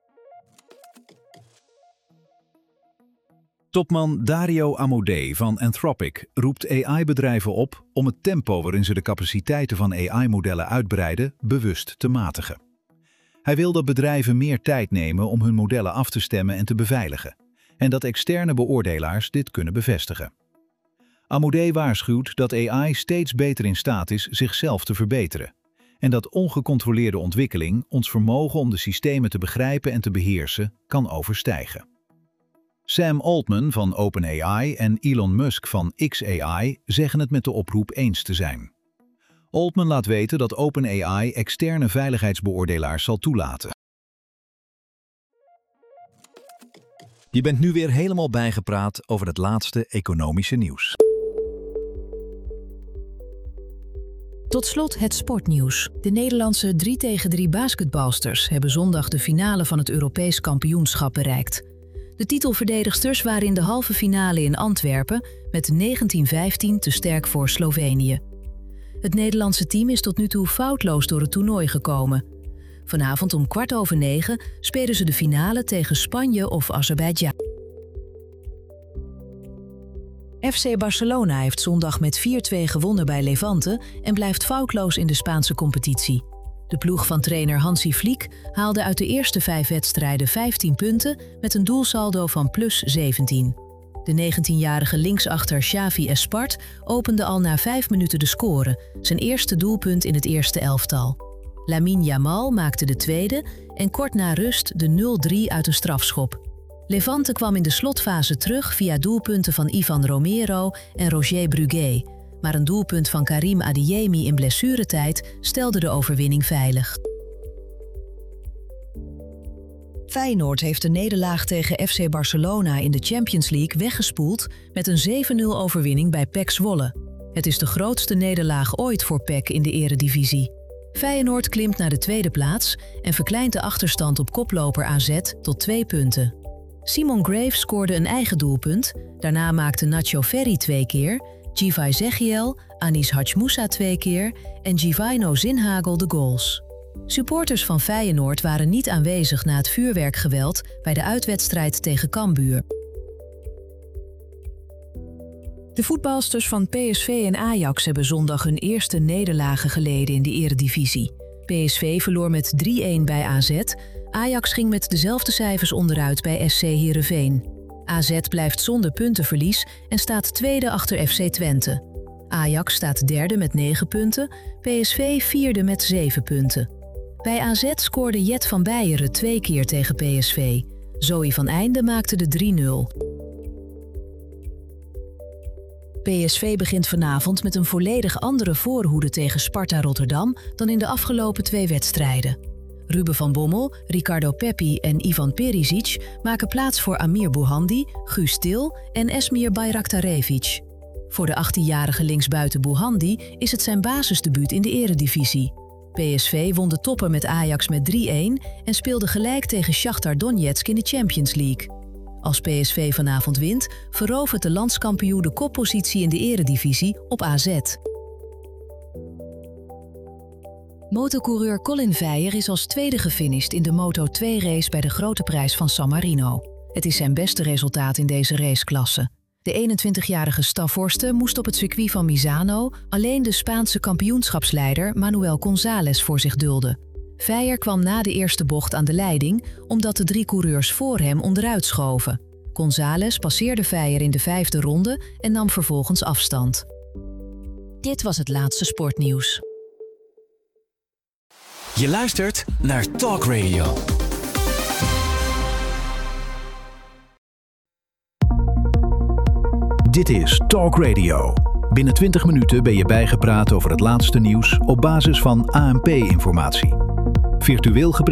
Topman Dario Amodei van Anthropic roept A I-bedrijven op om het tempo waarin ze de capaciteiten van A I-modellen uitbreiden bewust te matigen. Hij wil dat bedrijven meer tijd nemen om hun modellen af te stemmen en te beveiligen, en dat externe beoordelaars dit kunnen bevestigen. Amodei waarschuwt dat A I steeds beter in staat is zichzelf te verbeteren, en dat ongecontroleerde ontwikkeling ons vermogen om de systemen te begrijpen en te beheersen kan overstijgen. Sam Altman van OpenAI en Elon Musk van X A I zeggen het met de oproep eens te zijn. Altman laat weten dat OpenAI externe veiligheidsbeoordelaars zal toelaten. Je bent nu weer helemaal bijgepraat over het laatste economische nieuws. Tot slot het sportnieuws. De Nederlandse drie tegen drie basketbalsters hebben zondag de finale van het Europees kampioenschap bereikt. De titelverdedigsters waren in de halve finale in Antwerpen met negentien vijftien te sterk voor Slovenië. Het Nederlandse team is tot nu toe foutloos door het toernooi gekomen. Vanavond om kwart over negen spelen ze de finale tegen Spanje of Azerbeidzjan. F C Barcelona heeft zondag met vier twee gewonnen bij Levante en blijft foutloos in de Spaanse competitie. De ploeg van trainer Hansi Flick haalde uit de eerste vijf wedstrijden vijftien punten met een doelsaldo van plus zeventien. De negentienjarige linksachter Xavi Espart opende al na vijf minuten de score, zijn eerste doelpunt in het eerste elftal. Lamine Yamal maakte de tweede en kort na rust de nul drie uit een strafschop. Levante kwam in de slotfase terug via doelpunten van Ivan Romero en Roger Brugué, maar een doelpunt van Karim Adeyemi in blessuretijd stelde de overwinning veilig. Feyenoord heeft de nederlaag tegen F C Barcelona in de Champions League weggespoeld met een zeven nul overwinning bij P E C Zwolle. Het is de grootste nederlaag ooit voor P E C in de eredivisie. Feyenoord klimt naar de tweede plaats en verkleint de achterstand op koploper A Z tot twee punten. Simon Graves scoorde een eigen doelpunt, daarna maakte Nacho Ferri twee keer, Givay Zegiel, Anis Hachmoussa twee keer en Givino Zinhagel de goals. Supporters van Feyenoord waren niet aanwezig na het vuurwerkgeweld bij de uitwedstrijd tegen Cambuur. De voetbalsters van P S V en Ajax hebben zondag hun eerste nederlagen geleden in de eredivisie. P S V verloor met drie-een bij A Z, Ajax ging met dezelfde cijfers onderuit bij S C Heerenveen. A Z blijft zonder puntenverlies en staat tweede achter F C Twente. Ajax staat derde met negen punten, P S V vierde met zeven punten. Bij A Z scoorde Jet van Beieren twee keer tegen P S V. Zoe van Einde maakte de drie nul. P S V begint vanavond met een volledig andere voorhoede tegen Sparta Rotterdam dan in de afgelopen twee wedstrijden. Ruben van Bommel, Ricardo Pepi en Ivan Perisic maken plaats voor Amir Bouhandi, Guus Til en Esmir Bayraktarevic. Voor de achttienjarige linksbuiten Bouhandi is het zijn basisdebuut in de eredivisie. P S V won de topper met Ajax met drie-een en speelde gelijk tegen Shakhtar Donetsk in de Champions League. Als P S V vanavond wint, verovert de landskampioen de koppositie in de eredivisie op A Z. Motocoureur Colin Veijer is als tweede gefinished in de Moto twee race bij de Grote Prijs van San Marino. Het is zijn beste resultaat in deze raceklasse. De eenentwintigjarige Stavorste moest op het circuit van Misano alleen de Spaanse kampioenschapsleider Manuel González voor zich dulden. Veijer kwam na de eerste bocht aan de leiding omdat de drie coureurs voor hem onderuit schoven. González passeerde Veijer in de vijfde ronde en nam vervolgens afstand. Dit was het laatste sportnieuws. Je luistert naar Talk Radio. Dit is Talk Radio. Binnen twintig minuten ben je bijgepraat over het laatste nieuws op basis van A N P-informatie. Virtueel gepresenteerd